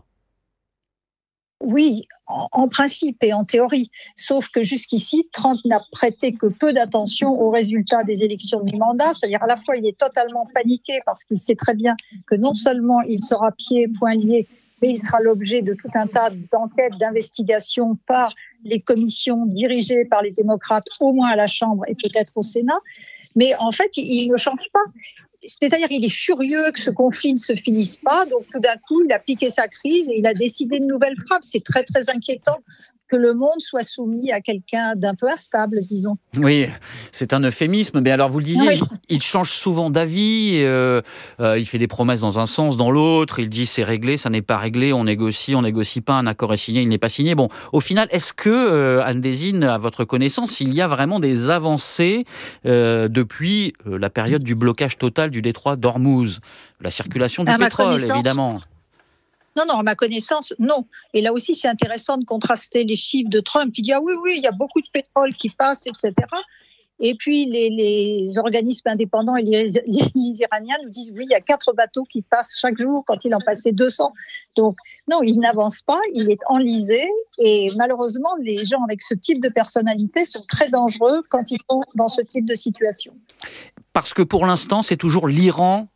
Oui, en, en principe et en théorie. Sauf que jusqu'ici, Trump n'a prêté que peu d'attention aux résultats des élections de mi-mandat. C'est-à-dire à la fois, il est totalement paniqué parce qu'il sait très bien que non seulement il sera pieds et poings liés, mais il sera l'objet de tout un tas d'enquêtes, d'investigations par les commissions dirigées par les démocrates, au moins à la Chambre et peut-être au Sénat. Mais en fait, il ne change pas. C'est-à-dire qu'il est furieux que ce conflit ne se finisse pas. Donc tout d'un coup, il a piqué sa crise et il a décidé de nouvelles frappes. C'est très, très inquiétant que le monde soit soumis à quelqu'un d'un peu instable, disons. Oui, c'est un euphémisme. Mais alors, vous le disiez, oui. il, il change souvent d'avis. Euh, euh, il fait des promesses dans un sens, dans l'autre. Il dit c'est réglé, ça n'est pas réglé. On négocie, on négocie pas. Un accord est signé, il n'est pas signé. Bon, au final, est-ce que, euh, Anne Désine, à votre connaissance, il y a vraiment des avancées euh, depuis euh, la période du blocage total du détroit d'Ormuz? La circulation du à pétrole, évidemment. Non, non, à ma connaissance, non. Et là aussi, c'est intéressant de contraster les chiffres de Trump qui dit « Ah oui, oui, il y a beaucoup de pétrole qui passe, et cetera » Et puis, les, les organismes indépendants et les, les, les Iraniens nous disent « Oui, il y a quatre bateaux qui passent chaque jour quand il en passait deux cents. » Donc, non, il n'avance pas, il est enlisé. Et malheureusement, les gens avec ce type de personnalité sont très dangereux quand ils sont dans ce type de situation. Parce que pour l'instant, c'est toujours l'Iran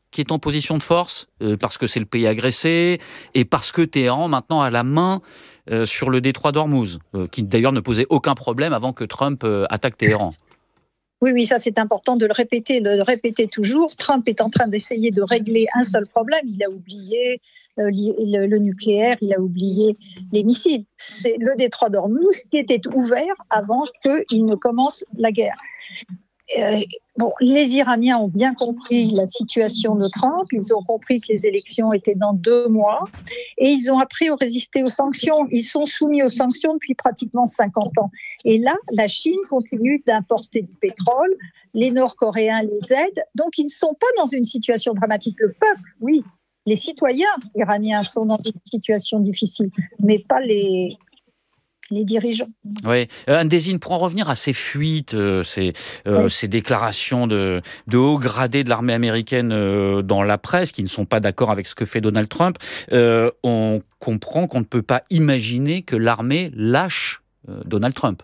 qui est en position de force, euh, parce que c'est le pays agressé, et parce que Téhéran maintenant a la main euh, sur le détroit d'Ormuz, euh, qui d'ailleurs ne posait aucun problème avant que Trump euh, attaque Téhéran. Oui, oui, ça c'est important de le répéter, de le répéter toujours. Trump est en train d'essayer de régler un seul problème. Il a oublié euh, le, le nucléaire, il a oublié les missiles. C'est le détroit d'Ormuz qui était ouvert avant qu'il ne commence la guerre. Euh, bon, les Iraniens ont bien compris la situation de Trump, ils ont compris que les élections étaient dans deux mois et ils ont appris à résister aux sanctions. Ils sont soumis aux sanctions depuis pratiquement cinquante ans. Et là, la Chine continue d'importer du pétrole, les Nord-Coréens les aident, donc ils ne sont pas dans une situation dramatique. Le peuple, oui, les citoyens iraniens sont dans une situation difficile, mais pas les... les dirigeants. Oui, euh, Anne Désine, pour en revenir à ces fuites, euh, ces, euh, oui. ces déclarations de, de haut gradé de l'armée américaine euh, dans la presse, qui ne sont pas d'accord avec ce que fait Donald Trump, euh, on comprend qu'on ne peut pas imaginer que l'armée lâche euh, Donald Trump.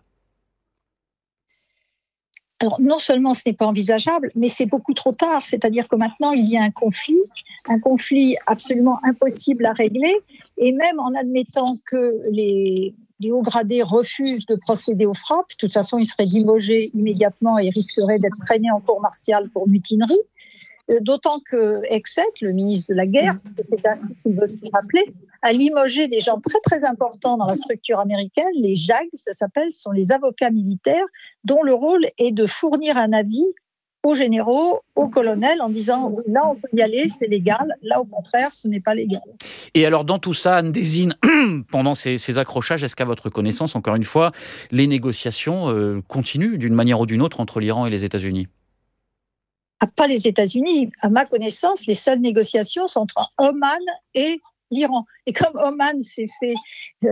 Alors, non seulement ce n'est pas envisageable, mais c'est beaucoup trop tard. C'est-à-dire que maintenant, il y a un conflit, un conflit absolument impossible à régler, et même en admettant que les... les hauts gradés refusent de procéder aux frappes. De toute façon, ils seraient limogés immédiatement et risqueraient d'être traînés en cour martiale pour mutinerie. Euh, d'autant que Exet, le ministre de la Guerre, parce que c'est ainsi qu'il veut se rappeler, a limogé des gens très très importants dans la structure américaine. Les J A G, ça s'appelle, ce sont les avocats militaires dont le rôle est de fournir un avis aux généraux, aux colonels, en disant là on peut y aller, c'est légal, là au contraire ce n'est pas légal. Et alors dans tout ça, Anne Désine, pendant ces, ces accrochages, est-ce qu'à votre connaissance, encore une fois, les négociations euh, continuent d'une manière ou d'une autre entre l'Iran et les États-Unis ? Ah, pas les États-Unis. À ma connaissance, les seules négociations sont entre Oman et l'Iran. Et comme Oman s'est fait... Euh,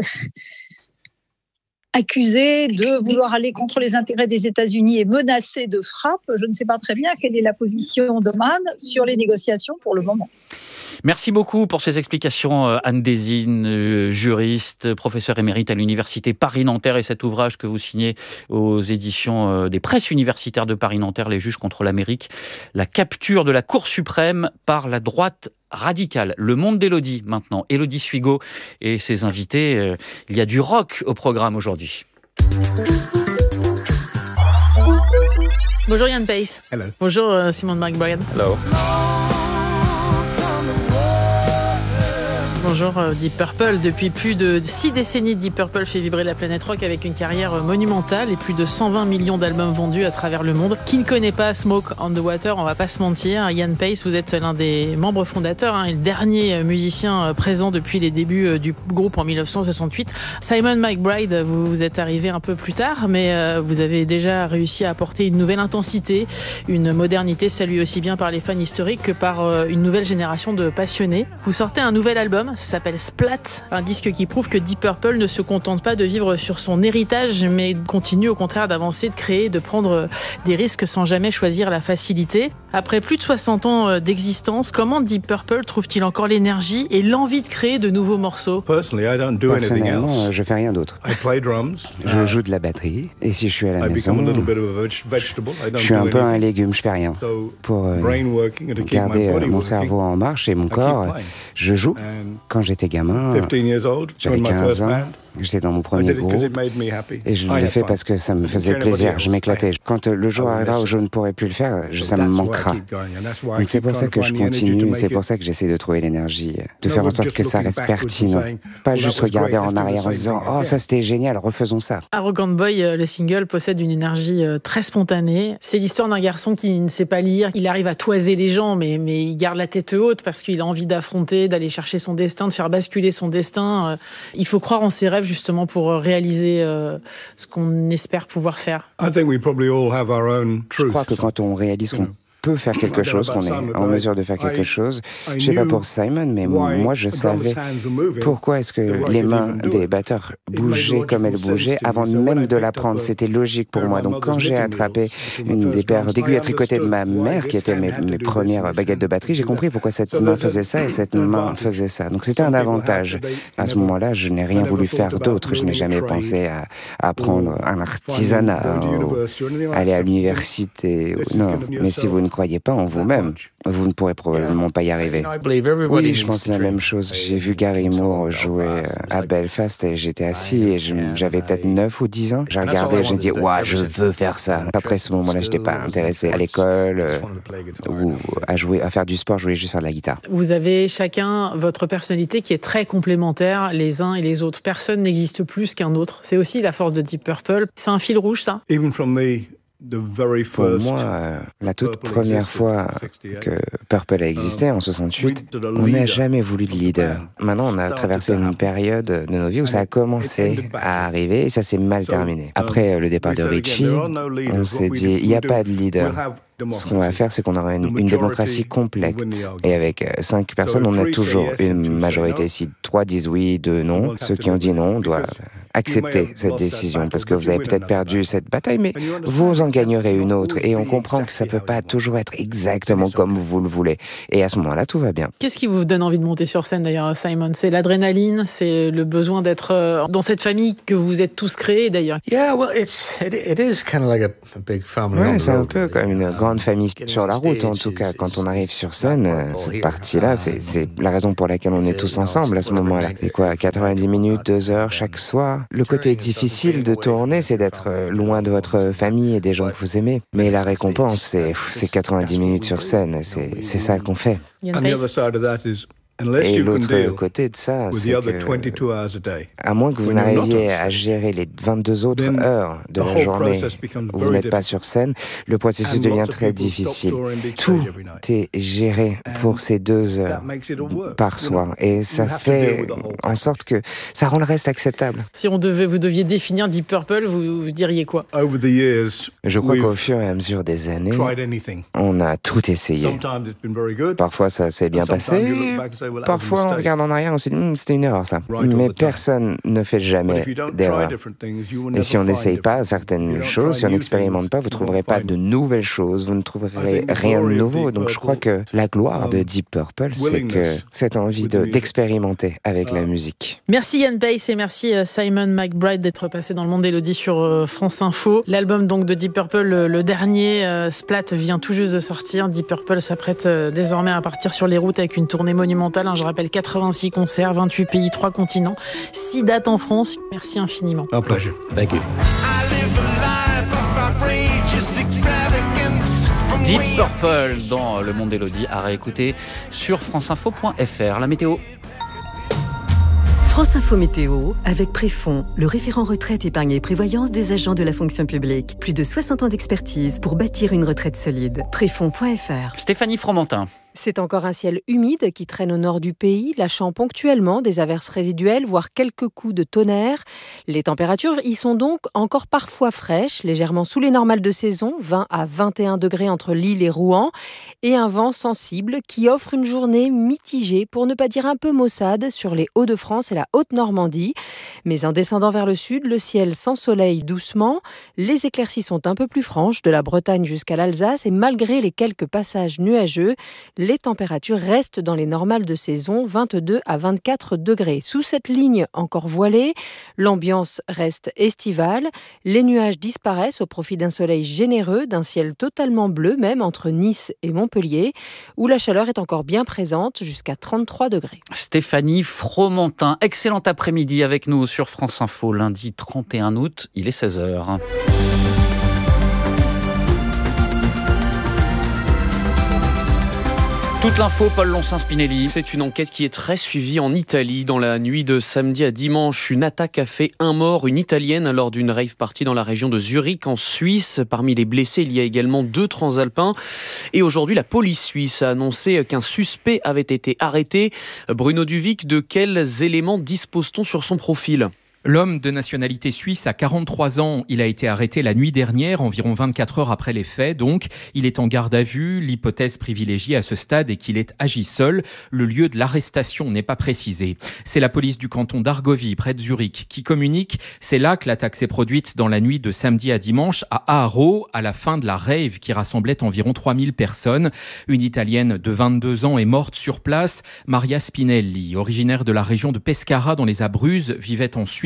accusé de vouloir aller contre les intérêts des États-Unis et menacé de frappe, je ne sais pas très bien quelle est la position d'Oman sur les négociations pour le moment. Merci beaucoup pour ces explications, Anne Désine, juriste, professeure émérite à l'Université Paris-Nanterre, et cet ouvrage que vous signez aux éditions des presses universitaires de Paris-Nanterre, Les juges contre l'Amérique, la capture de la Cour suprême par la droite radicale. Le monde d'Élodie maintenant, Élodie Suigo et ses invités. Il y a du rock au programme aujourd'hui. Bonjour Yann Pace. Hello. Bonjour Simon McBride. Hello. Bonjour Deep Purple. Depuis plus de six décennies, Deep Purple fait vibrer la planète rock avec une carrière monumentale et plus de cent vingt millions d'albums vendus à travers le monde. Qui ne connaît pas Smoke on the Water, on va pas se mentir. Yann Pace, vous êtes l'un des membres fondateurs hein, et le dernier musicien présent depuis les débuts du groupe en dix-neuf cent soixante-huit. Simon McBride, vous, vous êtes arrivé un peu plus tard, mais euh, vous avez déjà réussi à apporter une nouvelle intensité, une modernité saluée aussi bien par les fans historiques que par euh, une nouvelle génération de passionnés. Vous sortez un nouvel album, ça s'appelle Splat, un disque qui prouve que Deep Purple ne se contente pas de vivre sur son héritage, mais continue au contraire d'avancer, de créer, de prendre des risques sans jamais choisir la facilité. Après plus de soixante ans d'existence, comment Deep Purple trouve-t-il encore l'énergie et l'envie de créer de nouveaux morceaux ? Personnellement, je fais rien d'autre. Je joue de la batterie, et si je suis à la maison, je suis un peu un légume, je fais rien. Pour euh, garder euh, mon cerveau en marche et mon corps, je joue. Quand j'étais gamin, j'avais quinze ans, j'étais dans mon premier groupe et je l'ai fait parce que ça me faisait plaisir, je m'éclatais. Quand le jour arrivera où je ne pourrai plus le faire, ça me manquera. Donc c'est pour ça que je continue et c'est pour ça que j'essaie de trouver l'énergie, de faire en sorte que ça reste pertinent. Pas juste regarder en arrière en se disant « Oh, ça c'était génial, refaisons ça ». Arrogant Boy, le single, possède une énergie très spontanée. C'est l'histoire d'un garçon qui ne sait pas lire, il arrive à toiser les gens, mais, mais il garde la tête haute parce qu'il a envie d'affronter, d'aller chercher son destin, de faire basculer son destin. Il faut croire en ses rêves justement pour réaliser euh, ce qu'on espère pouvoir faire. Je crois que quand on réalise qu'on peut faire quelque chose, qu'on est en mesure de faire quelque chose. Je ne sais pas pour Simon, mais moi je savais pourquoi est-ce que les mains des batteurs bougeaient comme elles bougeaient avant même de l'apprendre. C'était logique pour moi. Donc quand j'ai attrapé une des paires d'aiguilles à tricoter de ma mère, qui étaient mes, mes premières baguettes de batterie, j'ai compris pourquoi cette main faisait ça et cette main faisait ça. Donc c'était un avantage. À ce moment-là, je n'ai rien voulu faire d'autre. Je n'ai jamais pensé à, à apprendre un artisanat, à aller à l'université. Non, mais si vous ne croyez pas en vous-même, vous ne pourrez probablement pas y arriver. Oui, je pense la même chose. J'ai vu Gary Moore jouer à Belfast et j'étais assis et je, j'avais peut-être neuf ou dix ans. J'ai regardé et j'ai dit, ouah, je veux faire ça. Après ce moment-là, je n'étais pas intéressé à l'école euh, ou à jouer, à faire du sport, je voulais juste faire de la guitare. Vous avez chacun votre personnalité qui est très complémentaire les uns et les autres. Personne n'existe plus qu'un autre. C'est aussi la force de Deep Purple. C'est un fil rouge, ça ? Pour moi, euh, la toute première fois que Purple a existé, en soixante-huit, on n'a jamais voulu de leader. Maintenant, on a traversé une période de nos vies où ça a commencé à arriver et ça s'est mal terminé. Après le départ de Richie, on s'est dit, il n'y a pas de leader. Ce qu'on va faire, c'est qu'on aura une, une démocratie complète. Et avec cinq personnes, on a toujours une majorité. Si trois disent oui, deux non, ceux qui ont dit non doivent accepter cette décision parce que vous avez peut-être perdu cette bataille, mais vous en gagnerez une autre. Et on comprend que ça ne peut pas toujours être exactement comme vous le voulez. Et à ce moment-là, tout va bien. Qu'est-ce qui vous donne envie de monter sur scène d'ailleurs, Simon ? C'est l'adrénaline, c'est le besoin d'être dans cette famille que vous êtes tous créés d'ailleurs. Yeah, well, it's, it, it is kind of like a, a big family. Ouais, c'est un peu comme une grande famille sur la route, en tout cas. Quand on arrive sur scène, cette partie-là, c'est, c'est la raison pour laquelle on est tous ensemble à ce moment-là. C'est quoi, quatre-vingt-dix minutes, deux heures chaque soir ? Le côté difficile de tourner, c'est d'être loin de votre famille et des gens que vous aimez. Mais la récompense, c'est, c'est quatre-vingt-dix minutes sur scène. C'est, c'est ça qu'on fait. Et l'autre côté de ça, c'est que, à moins que vous n'arriviez à gérer les vingt-deux autres heures de la journée où vous n'êtes pas sur scène, le processus devient très difficile. Tout est géré pour ces deux heures par soir. Et ça fait en sorte que ça rend le reste acceptable. Si on devait, vous deviez définir Deep Purple, vous, vous diriez quoi ? Je crois qu'au fur et à mesure des années, on a tout essayé. Parfois, ça s'est bien passé. Parfois, on regarde en arrière, on se dit hm, c'était une erreur ça. Mais personne ne fait jamais d'erreur. Et si on n'essaye pas certaines choses, si on n'expérimente pas, vous ne trouverez pas de nouvelles choses, vous ne trouverez rien de nouveau. Donc je crois que la gloire de Deep Purple, c'est que cette envie de, d'expérimenter avec la musique. Merci Ian Paice et merci Simon McBride d'être passé dans le monde d'Élodie sur France Info. L'album donc de Deep Purple, le, le dernier, euh, Splat, vient tout juste de sortir. Deep Purple s'apprête euh, désormais à partir sur les routes avec une tournée monumentale. Je rappelle quatre-vingt-six concerts, vingt-huit pays, trois continents, six dates en France. Merci infiniment. Un plaisir. Thank you. Deep Purple dans Le Monde d'Élodie à réécouter sur franceinfo point f r. La météo. France Info Météo, avec Préfond, le référent retraite, épargne et prévoyance des agents de la fonction publique. Plus de soixante ans d'expertise pour bâtir une retraite solide. Préfond point f r. Stéphanie Fromentin. C'est encore un ciel humide qui traîne au nord du pays, lâchant ponctuellement des averses résiduelles, voire quelques coups de tonnerre. Les températures y sont donc encore parfois fraîches, légèrement sous les normales de saison, vingt à vingt et un degrés entre Lille et Rouen, et un vent sensible qui offre une journée mitigée, pour ne pas dire un peu maussade, sur les Hauts-de-France et la Haute-Normandie. Mais en descendant vers le sud, le ciel s'ensoleille doucement. Les éclaircies sont un peu plus franches, de la Bretagne jusqu'à l'Alsace, et malgré les quelques passages nuageux, les températures restent dans les normales de saison, vingt-deux à vingt-quatre degrés. Sous cette ligne encore voilée, l'ambiance reste estivale. Les nuages disparaissent au profit d'un soleil généreux, d'un ciel totalement bleu, même entre Nice et Montpellier, où la chaleur est encore bien présente, jusqu'à trente-trois degrés. Stéphanie Fromentin, excellent après-midi avec nous sur France Info, lundi trente et un août, il est seize heures. Toute l'info, Paul Loncin-Spinelli. C'est une enquête qui est très suivie en Italie. Dans la nuit de samedi à dimanche, une attaque a fait un mort, une Italienne, lors d'une rave party dans la région de Zurich, en Suisse. Parmi les blessés, il y a également deux transalpins. Et aujourd'hui, la police suisse a annoncé qu'un suspect avait été arrêté. Bruno Duvic, de quels éléments dispose-t-on sur son profil ? L'homme de nationalité suisse a quarante-trois ans. Il a été arrêté la nuit dernière, environ vingt-quatre heures après les faits. Donc, il est en garde à vue. L'hypothèse privilégiée à ce stade est qu'il ait agi seul. Le lieu de l'arrestation n'est pas précisé. C'est la police du canton d'Argovie, près de Zurich, qui communique. C'est là que l'attaque s'est produite dans la nuit de samedi à dimanche à Aaro, à la fin de la rave qui rassemblait environ trois mille personnes. Une Italienne de vingt-deux ans est morte sur place. Maria Spinelli, originaire de la région de Pescara dans les Abruzzes, vivait en Suisse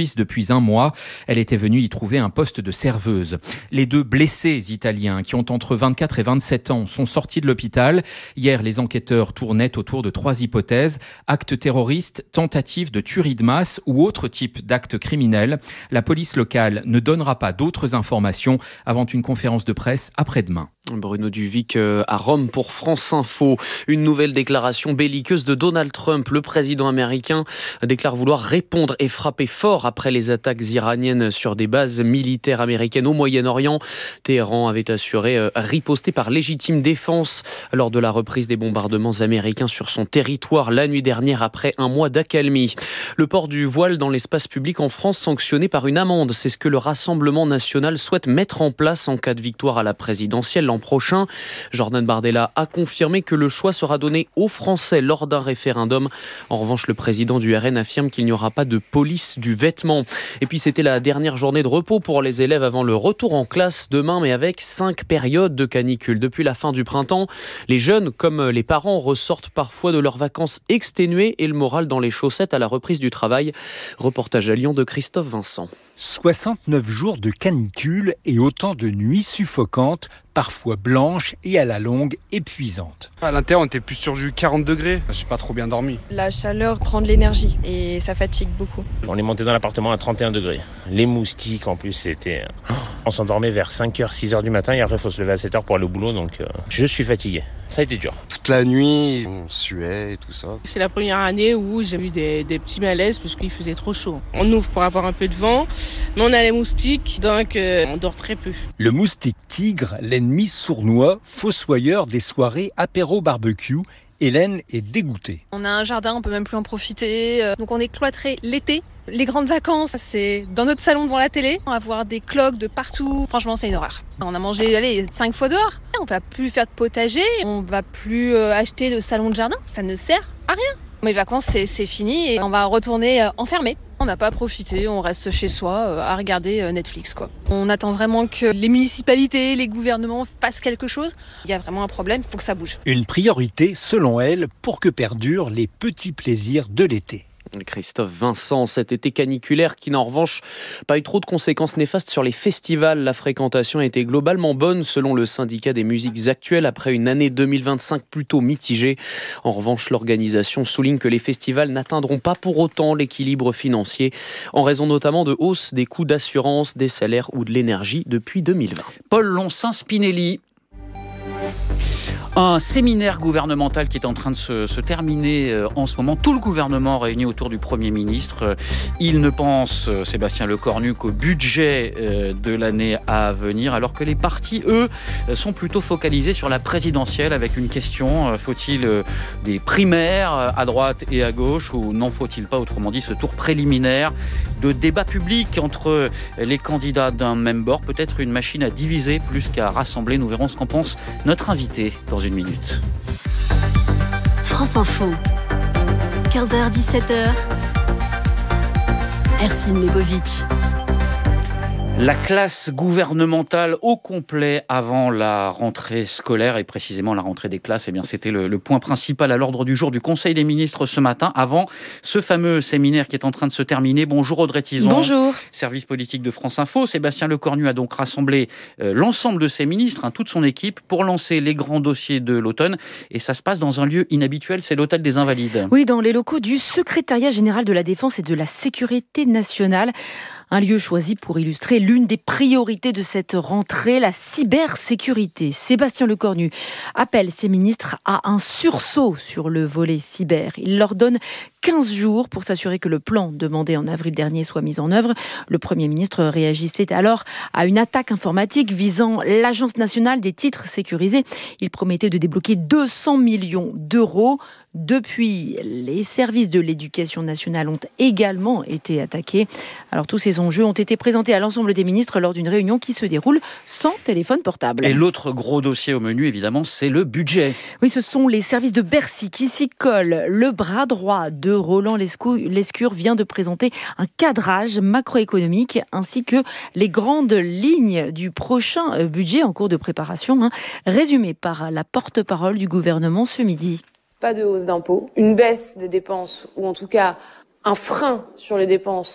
Suisse depuis un mois. Elle était venue y trouver un poste de serveuse. Les deux blessés italiens, qui ont entre vingt-quatre et vingt-sept ans, sont sortis de l'hôpital. Hier, les enquêteurs tournaient autour de trois hypothèses. Acte terroriste, tentative de tuerie de masse ou autre type d'acte criminel. La police locale ne donnera pas d'autres informations avant une conférence de presse après-demain. Bruno Duvic à Rome pour France Info. Une nouvelle déclaration belliqueuse de Donald Trump. Le président américain déclare vouloir répondre et frapper fort après les attaques iraniennes sur des bases militaires américaines au Moyen-Orient. Téhéran avait assuré riposter par légitime défense lors de la reprise des bombardements américains sur son territoire la nuit dernière après un mois d'accalmie. Le port du voile dans l'espace public en France sanctionné par une amende. C'est ce que le Rassemblement national souhaite mettre en place en cas de victoire à la présidentielle prochain. Jordan Bardella a confirmé que le choix sera donné aux Français lors d'un référendum. En revanche, le président du R N affirme qu'il n'y aura pas de police du vêtement. Et puis c'était la dernière journée de repos pour les élèves avant le retour en classe demain, mais avec cinq périodes de canicule. Depuis la fin du printemps, les jeunes comme les parents ressortent parfois de leurs vacances exténués et le moral dans les chaussettes à la reprise du travail. Reportage à Lyon de Christophe Vincent. soixante-neuf jours de canicule et autant de nuits suffocantes, parfois blanches et à la longue épuisantes. À l'intérieur, on était plus sur du quarante degrés. J'ai pas trop bien dormi. La chaleur prend de l'énergie et ça fatigue beaucoup. On est monté dans l'appartement à trente et un degrés. Les moustiques, en plus, c'était... On s'endormait vers cinq heures, six heures du matin et après, il faut se lever à sept heures pour aller au boulot. Donc, euh, je suis fatigué. Ça a été dur. Toute la nuit, on suait et tout ça. C'est la première année où j'ai eu des, des petits malaises parce qu'il faisait trop chaud. On ouvre pour avoir un peu de vent, mais on a les moustiques, donc euh, on dort très peu. Le moustique tigre, l'ennemi sournois, fossoyeur des soirées apéro-barbecue. Hélène est dégoûtée. On a un jardin, on peut même plus en profiter. Donc on est cloîtré l'été. Les grandes vacances, c'est dans notre salon devant la télé. On va avoir des cloques de partout. Franchement, c'est une horreur. On a mangé allez, cinq fois dehors. On va plus faire de potager. On va plus acheter de salon de jardin. Ça ne sert à rien. Mes vacances, c'est, c'est fini et on va retourner enfermé. On n'a pas profité, on reste chez soi à regarder Netflix, quoi. On attend vraiment que les municipalités, les gouvernements fassent quelque chose. Il y a vraiment un problème, il faut que ça bouge. Une priorité, selon elle, pour que perdurent les petits plaisirs de l'été. Christophe Vincent, cet été caniculaire qui n'a en revanche pas eu trop de conséquences néfastes sur les festivals. La fréquentation a été globalement bonne selon le syndicat des musiques actuelles après une année deux mille vingt-cinq plutôt mitigée. En revanche, l'organisation souligne que les festivals n'atteindront pas pour autant l'équilibre financier en raison notamment de hausse des coûts d'assurance, des salaires ou de l'énergie depuis deux mille vingt. Paul Loncin-Spinelli. Un séminaire gouvernemental qui est en train de se, se terminer euh, en ce moment. Tout le gouvernement réuni autour du Premier ministre. Euh, il ne pense, euh, Sébastien Lecornu, qu'au budget euh, de l'année à venir, alors que les partis, eux, euh, sont plutôt focalisés sur la présidentielle avec une question. Euh, faut-il euh, des primaires euh, à droite et à gauche ou n'en faut-il pas, autrement dit, ce tour préliminaire de débat public entre les candidats d'un même bord? Peut-être une machine à diviser plus qu'à rassembler. Nous verrons ce qu'en pense notre invité dans une minute. France Info, quinze heures dix-sept heures, Ercine Lebovitch. La classe gouvernementale au complet avant la rentrée scolaire et précisément la rentrée des classes, eh bien c'était le, le point principal à l'ordre du jour du Conseil des ministres ce matin, avant ce fameux séminaire qui est en train de se terminer. Bonjour Audrey Tison. Bonjour. Service politique de France Info. Sébastien Lecornu a donc rassemblé euh, l'ensemble de ses ministres, hein, toute son équipe, pour lancer les grands dossiers de l'automne. Et ça se passe dans un lieu inhabituel, c'est l'hôtel des Invalides. Oui, dans les locaux du Secrétariat général de la Défense et de la Sécurité nationale. Un lieu choisi pour illustrer l'une des priorités de cette rentrée, la cybersécurité. Sébastien Lecornu appelle ses ministres à un sursaut sur le volet cyber. Il leur donne quinze jours pour s'assurer que le plan demandé en avril dernier soit mis en œuvre. Le Premier ministre réagissait alors à une attaque informatique visant l'Agence nationale des titres sécurisés. Il promettait de débloquer deux cents millions d'euros. Depuis, les services de l'éducation nationale ont également été attaqués. Alors tous ces enjeux ont été présentés à l'ensemble des ministres lors d'une réunion qui se déroule sans téléphone portable. Et l'autre gros dossier au menu, évidemment, c'est le budget. Oui, ce sont les services de Bercy qui s'y collent. Le bras droit de Roland Lescure vient de présenter un cadrage macroéconomique ainsi que les grandes lignes du prochain budget en cours de préparation, hein, résumé par la porte-parole du gouvernement ce midi. Pas de hausse d'impôts, une baisse des dépenses, ou en tout cas un frein sur les dépenses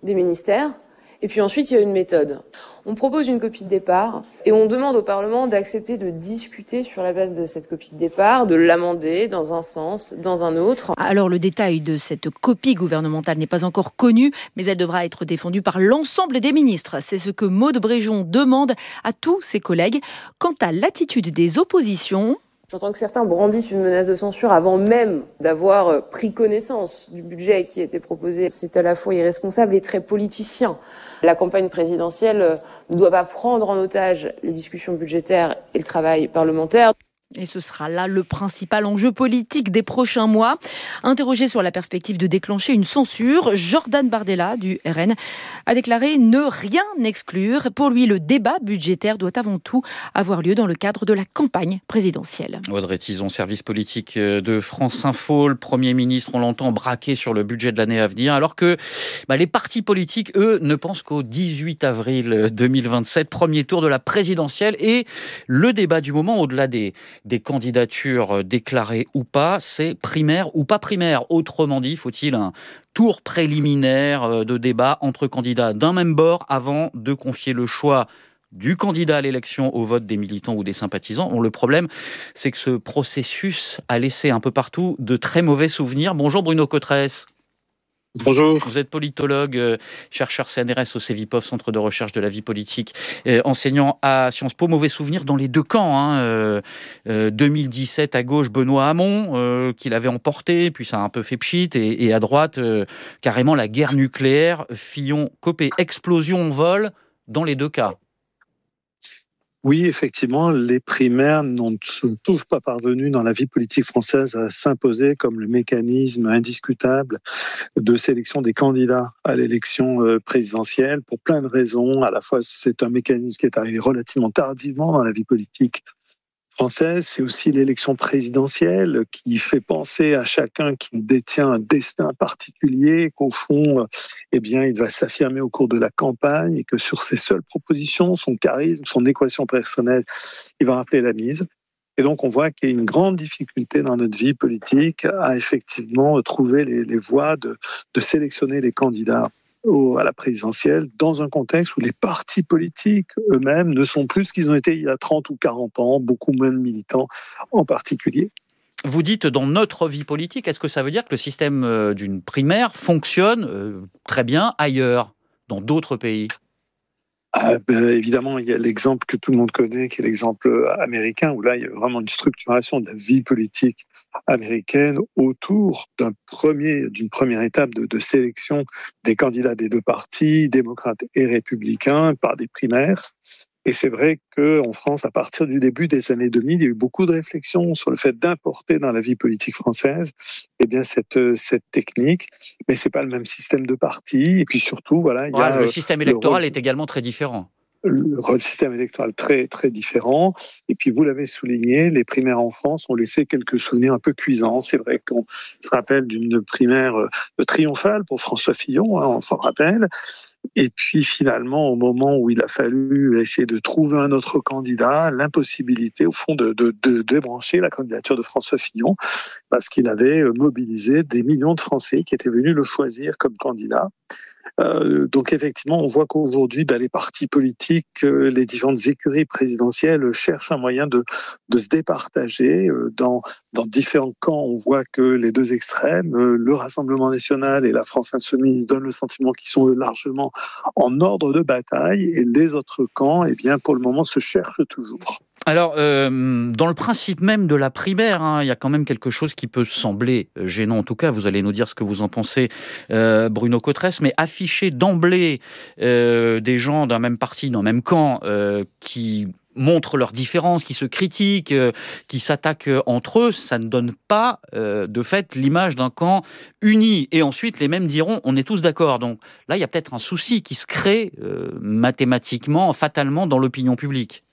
des ministères. Et puis ensuite, il y a une méthode. On propose une copie de départ et on demande au Parlement d'accepter de discuter sur la base de cette copie de départ, de l'amender dans un sens, dans un autre. Alors le détail de cette copie gouvernementale n'est pas encore connu, mais elle devra être défendue par l'ensemble des ministres. C'est ce que Maud Bréjon demande à tous ses collègues. Quant à l'attitude des oppositions... J'entends que certains brandissent une menace de censure avant même d'avoir pris connaissance du budget qui a été proposé. C'est à la fois irresponsable et très politicien. La campagne présidentielle ne doit pas prendre en otage les discussions budgétaires et le travail parlementaire. Et ce sera là le principal enjeu politique des prochains mois. Interrogé sur la perspective de déclencher une censure, Jordan Bardella du R N a déclaré ne rien exclure. Pour lui, le débat budgétaire doit avant tout avoir lieu dans le cadre de la campagne présidentielle. Audrey Tizon, service politique de France Info. Le Premier ministre, on l'entend braquer sur le budget de l'année à venir, alors que bah, les partis politiques, eux, ne pensent qu'au dix-huit avril deux mille vingt-sept, premier tour de la présidentielle. Et le débat du moment, au-delà des des candidatures déclarées ou pas, c'est primaire ou pas primaire. Autrement dit, faut-il un tour préliminaire de débat entre candidats d'un même bord avant de confier le choix du candidat à l'élection au vote des militants ou des sympathisants. Bon, le problème, c'est que ce processus a laissé un peu partout de très mauvais souvenirs. Bonjour Bruno Cotresse. Bonjour. Vous êtes politologue, euh, chercheur C N R S au CEVIPOF, Centre de recherche de la vie politique, euh, enseignant à Sciences Po. Mauvais souvenir dans les deux camps. Hein, euh, euh, deux mille dix-sept à gauche, Benoît Hamon, euh, qui l'avait emporté, puis ça a un peu fait pchit, et, et à droite, euh, carrément la guerre nucléaire, Fillon, Copé, explosion, vol, dans les deux cas. Oui, effectivement, les primaires n'ont toujours pas parvenu dans la vie politique française à s'imposer comme le mécanisme indiscutable de sélection des candidats à l'élection présidentielle pour plein de raisons. À la fois, c'est un mécanisme qui est arrivé relativement tardivement dans la vie politique française, c'est aussi l'élection présidentielle qui fait penser à chacun qui détient un destin particulier, qu'au fond, eh bien, il va s'affirmer au cours de la campagne et que sur ses seules propositions, son charisme, son équation personnelle, il va rappeler la mise. Et donc, on voit qu'il y a une grande difficulté dans notre vie politique à effectivement trouver les, les voies de, de sélectionner les candidats Au, à la présidentielle, dans un contexte où les partis politiques eux-mêmes ne sont plus ce qu'ils ont été il y a trente ou quarante ans, beaucoup moins de militants en particulier. Vous dites dans notre vie politique, est-ce que ça veut dire que le système d'une primaire fonctionne euh, très bien ailleurs, dans d'autres pays ? Ah ben, évidemment, il y a l'exemple que tout le monde connaît, qui est l'exemple américain, où là, il y a vraiment une structuration de la vie politique américaine autour d'un premier, d'une première étape de, de sélection des candidats des deux partis, démocrates et républicains, par des primaires. Et c'est vrai qu'en France, à partir du début des années deux mille, il y a eu beaucoup de réflexions sur le fait d'importer dans la vie politique française eh bien, cette, cette technique. Mais ce n'est pas le même système de parti. Et puis surtout, voilà, il y a le système électoral le... est également très différent. Le système électoral très, très différent. Et puis, vous l'avez souligné, les primaires en France ont laissé quelques souvenirs un peu cuisants. C'est vrai qu'on se rappelle d'une primaire triomphale pour François Fillon, hein, on s'en rappelle. Et puis finalement, au moment où il a fallu essayer de trouver un autre candidat, l'impossibilité au fond de, de, de débrancher la candidature de François Fillon parce qu'il avait mobilisé des millions de Français qui étaient venus le choisir comme candidat. Euh, donc effectivement, on voit qu'aujourd'hui, ben, les partis politiques, euh, les différentes écuries présidentielles cherchent un moyen de, de se départager. Euh, dans, dans différents camps, on voit que les deux extrêmes, euh, le Rassemblement national et la France insoumise, donnent le sentiment qu'ils sont largement en ordre de bataille, et les autres camps, eh bien, pour le moment, se cherchent toujours. Alors, euh, dans le principe même de la primaire, hein, il y a quand même quelque chose qui peut sembler gênant. En tout cas, vous allez nous dire ce que vous en pensez, euh, Bruno Cotresse, mais afficher d'emblée euh, des gens d'un même parti, d'un même camp, euh, qui montrent leurs différences, qui se critiquent, euh, qui s'attaquent entre eux, ça ne donne pas, euh, de fait, l'image d'un camp uni. Et ensuite, les mêmes diront, on est tous d'accord. Donc là, il y a peut-être un souci qui se crée euh, mathématiquement, fatalement, dans l'opinion publique.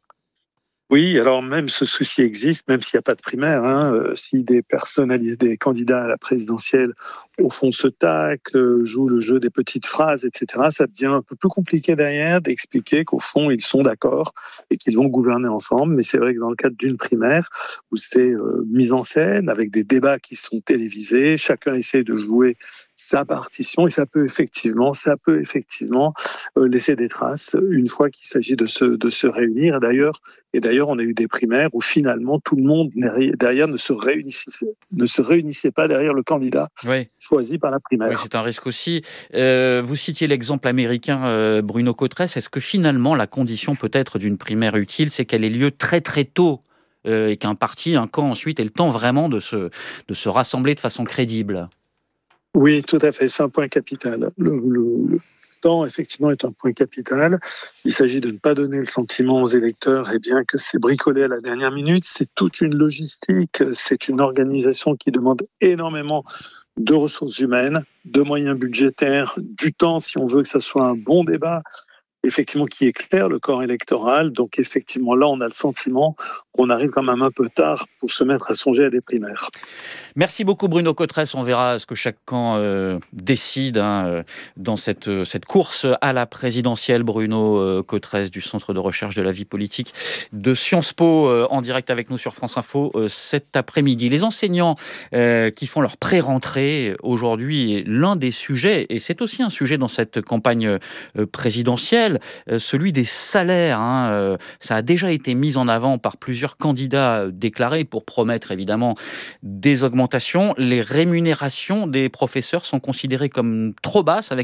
Oui, alors même ce souci existe, même s'il n'y a pas de primaire, hein, euh, si des personnalités, des candidats à la présidentielle au fond, se taclent, jouent le jeu des petites phrases, et cetera, ça devient un peu plus compliqué derrière d'expliquer qu'au fond, ils sont d'accord et qu'ils vont gouverner ensemble. Mais c'est vrai que dans le cadre d'une primaire, où c'est euh, mis en scène, avec des débats qui sont télévisés, chacun essaie de jouer sa partition et ça peut effectivement, ça peut effectivement euh, laisser des traces une fois qu'il s'agit de se, de se réunir. Et d'ailleurs, et d'ailleurs, on a eu des primaires où finalement tout le monde derrière ne se réunissait, ne se réunissait pas derrière le candidat oui. choisi par la primaire. Oui, c'est un risque aussi. Euh, vous citiez l'exemple américain euh, Bruno Cotresse. Est-ce que finalement la condition peut-être d'une primaire utile, c'est qu'elle ait lieu très très tôt euh, et qu'un parti, un camp ensuite ait le temps vraiment de se, de se rassembler de façon crédible? Oui, tout à fait. C'est un point capital. Le, le, le temps, effectivement, est un point capital. Il s'agit de ne pas donner le sentiment aux électeurs eh bien, que c'est bricolé à la dernière minute. C'est toute une logistique, c'est une organisation qui demande énormément de ressources humaines, de moyens budgétaires, du temps si on veut que ça soit un bon débat, effectivement qui éclaire le corps électoral. Donc effectivement, là, on a le sentiment qu'on arrive quand même un peu tard pour se mettre à songer à des primaires. Merci beaucoup Bruno Cotresse. On verra ce que chaque camp euh, décide hein, dans cette, cette course à la présidentielle. Bruno euh, Cotresse du Centre de recherche de la vie politique de Sciences Po euh, en direct avec nous sur France Info euh, cet après-midi. Les enseignants euh, qui font leur pré-rentrée aujourd'hui, l'un des sujets, et c'est aussi un sujet dans cette campagne euh, présidentielle, euh, celui des salaires. Hein, euh, ça a déjà été mis en avant par plusieurs candidats déclarés pour promettre évidemment des augmentations. Les rémunérations des professeurs sont considérées comme trop basses avec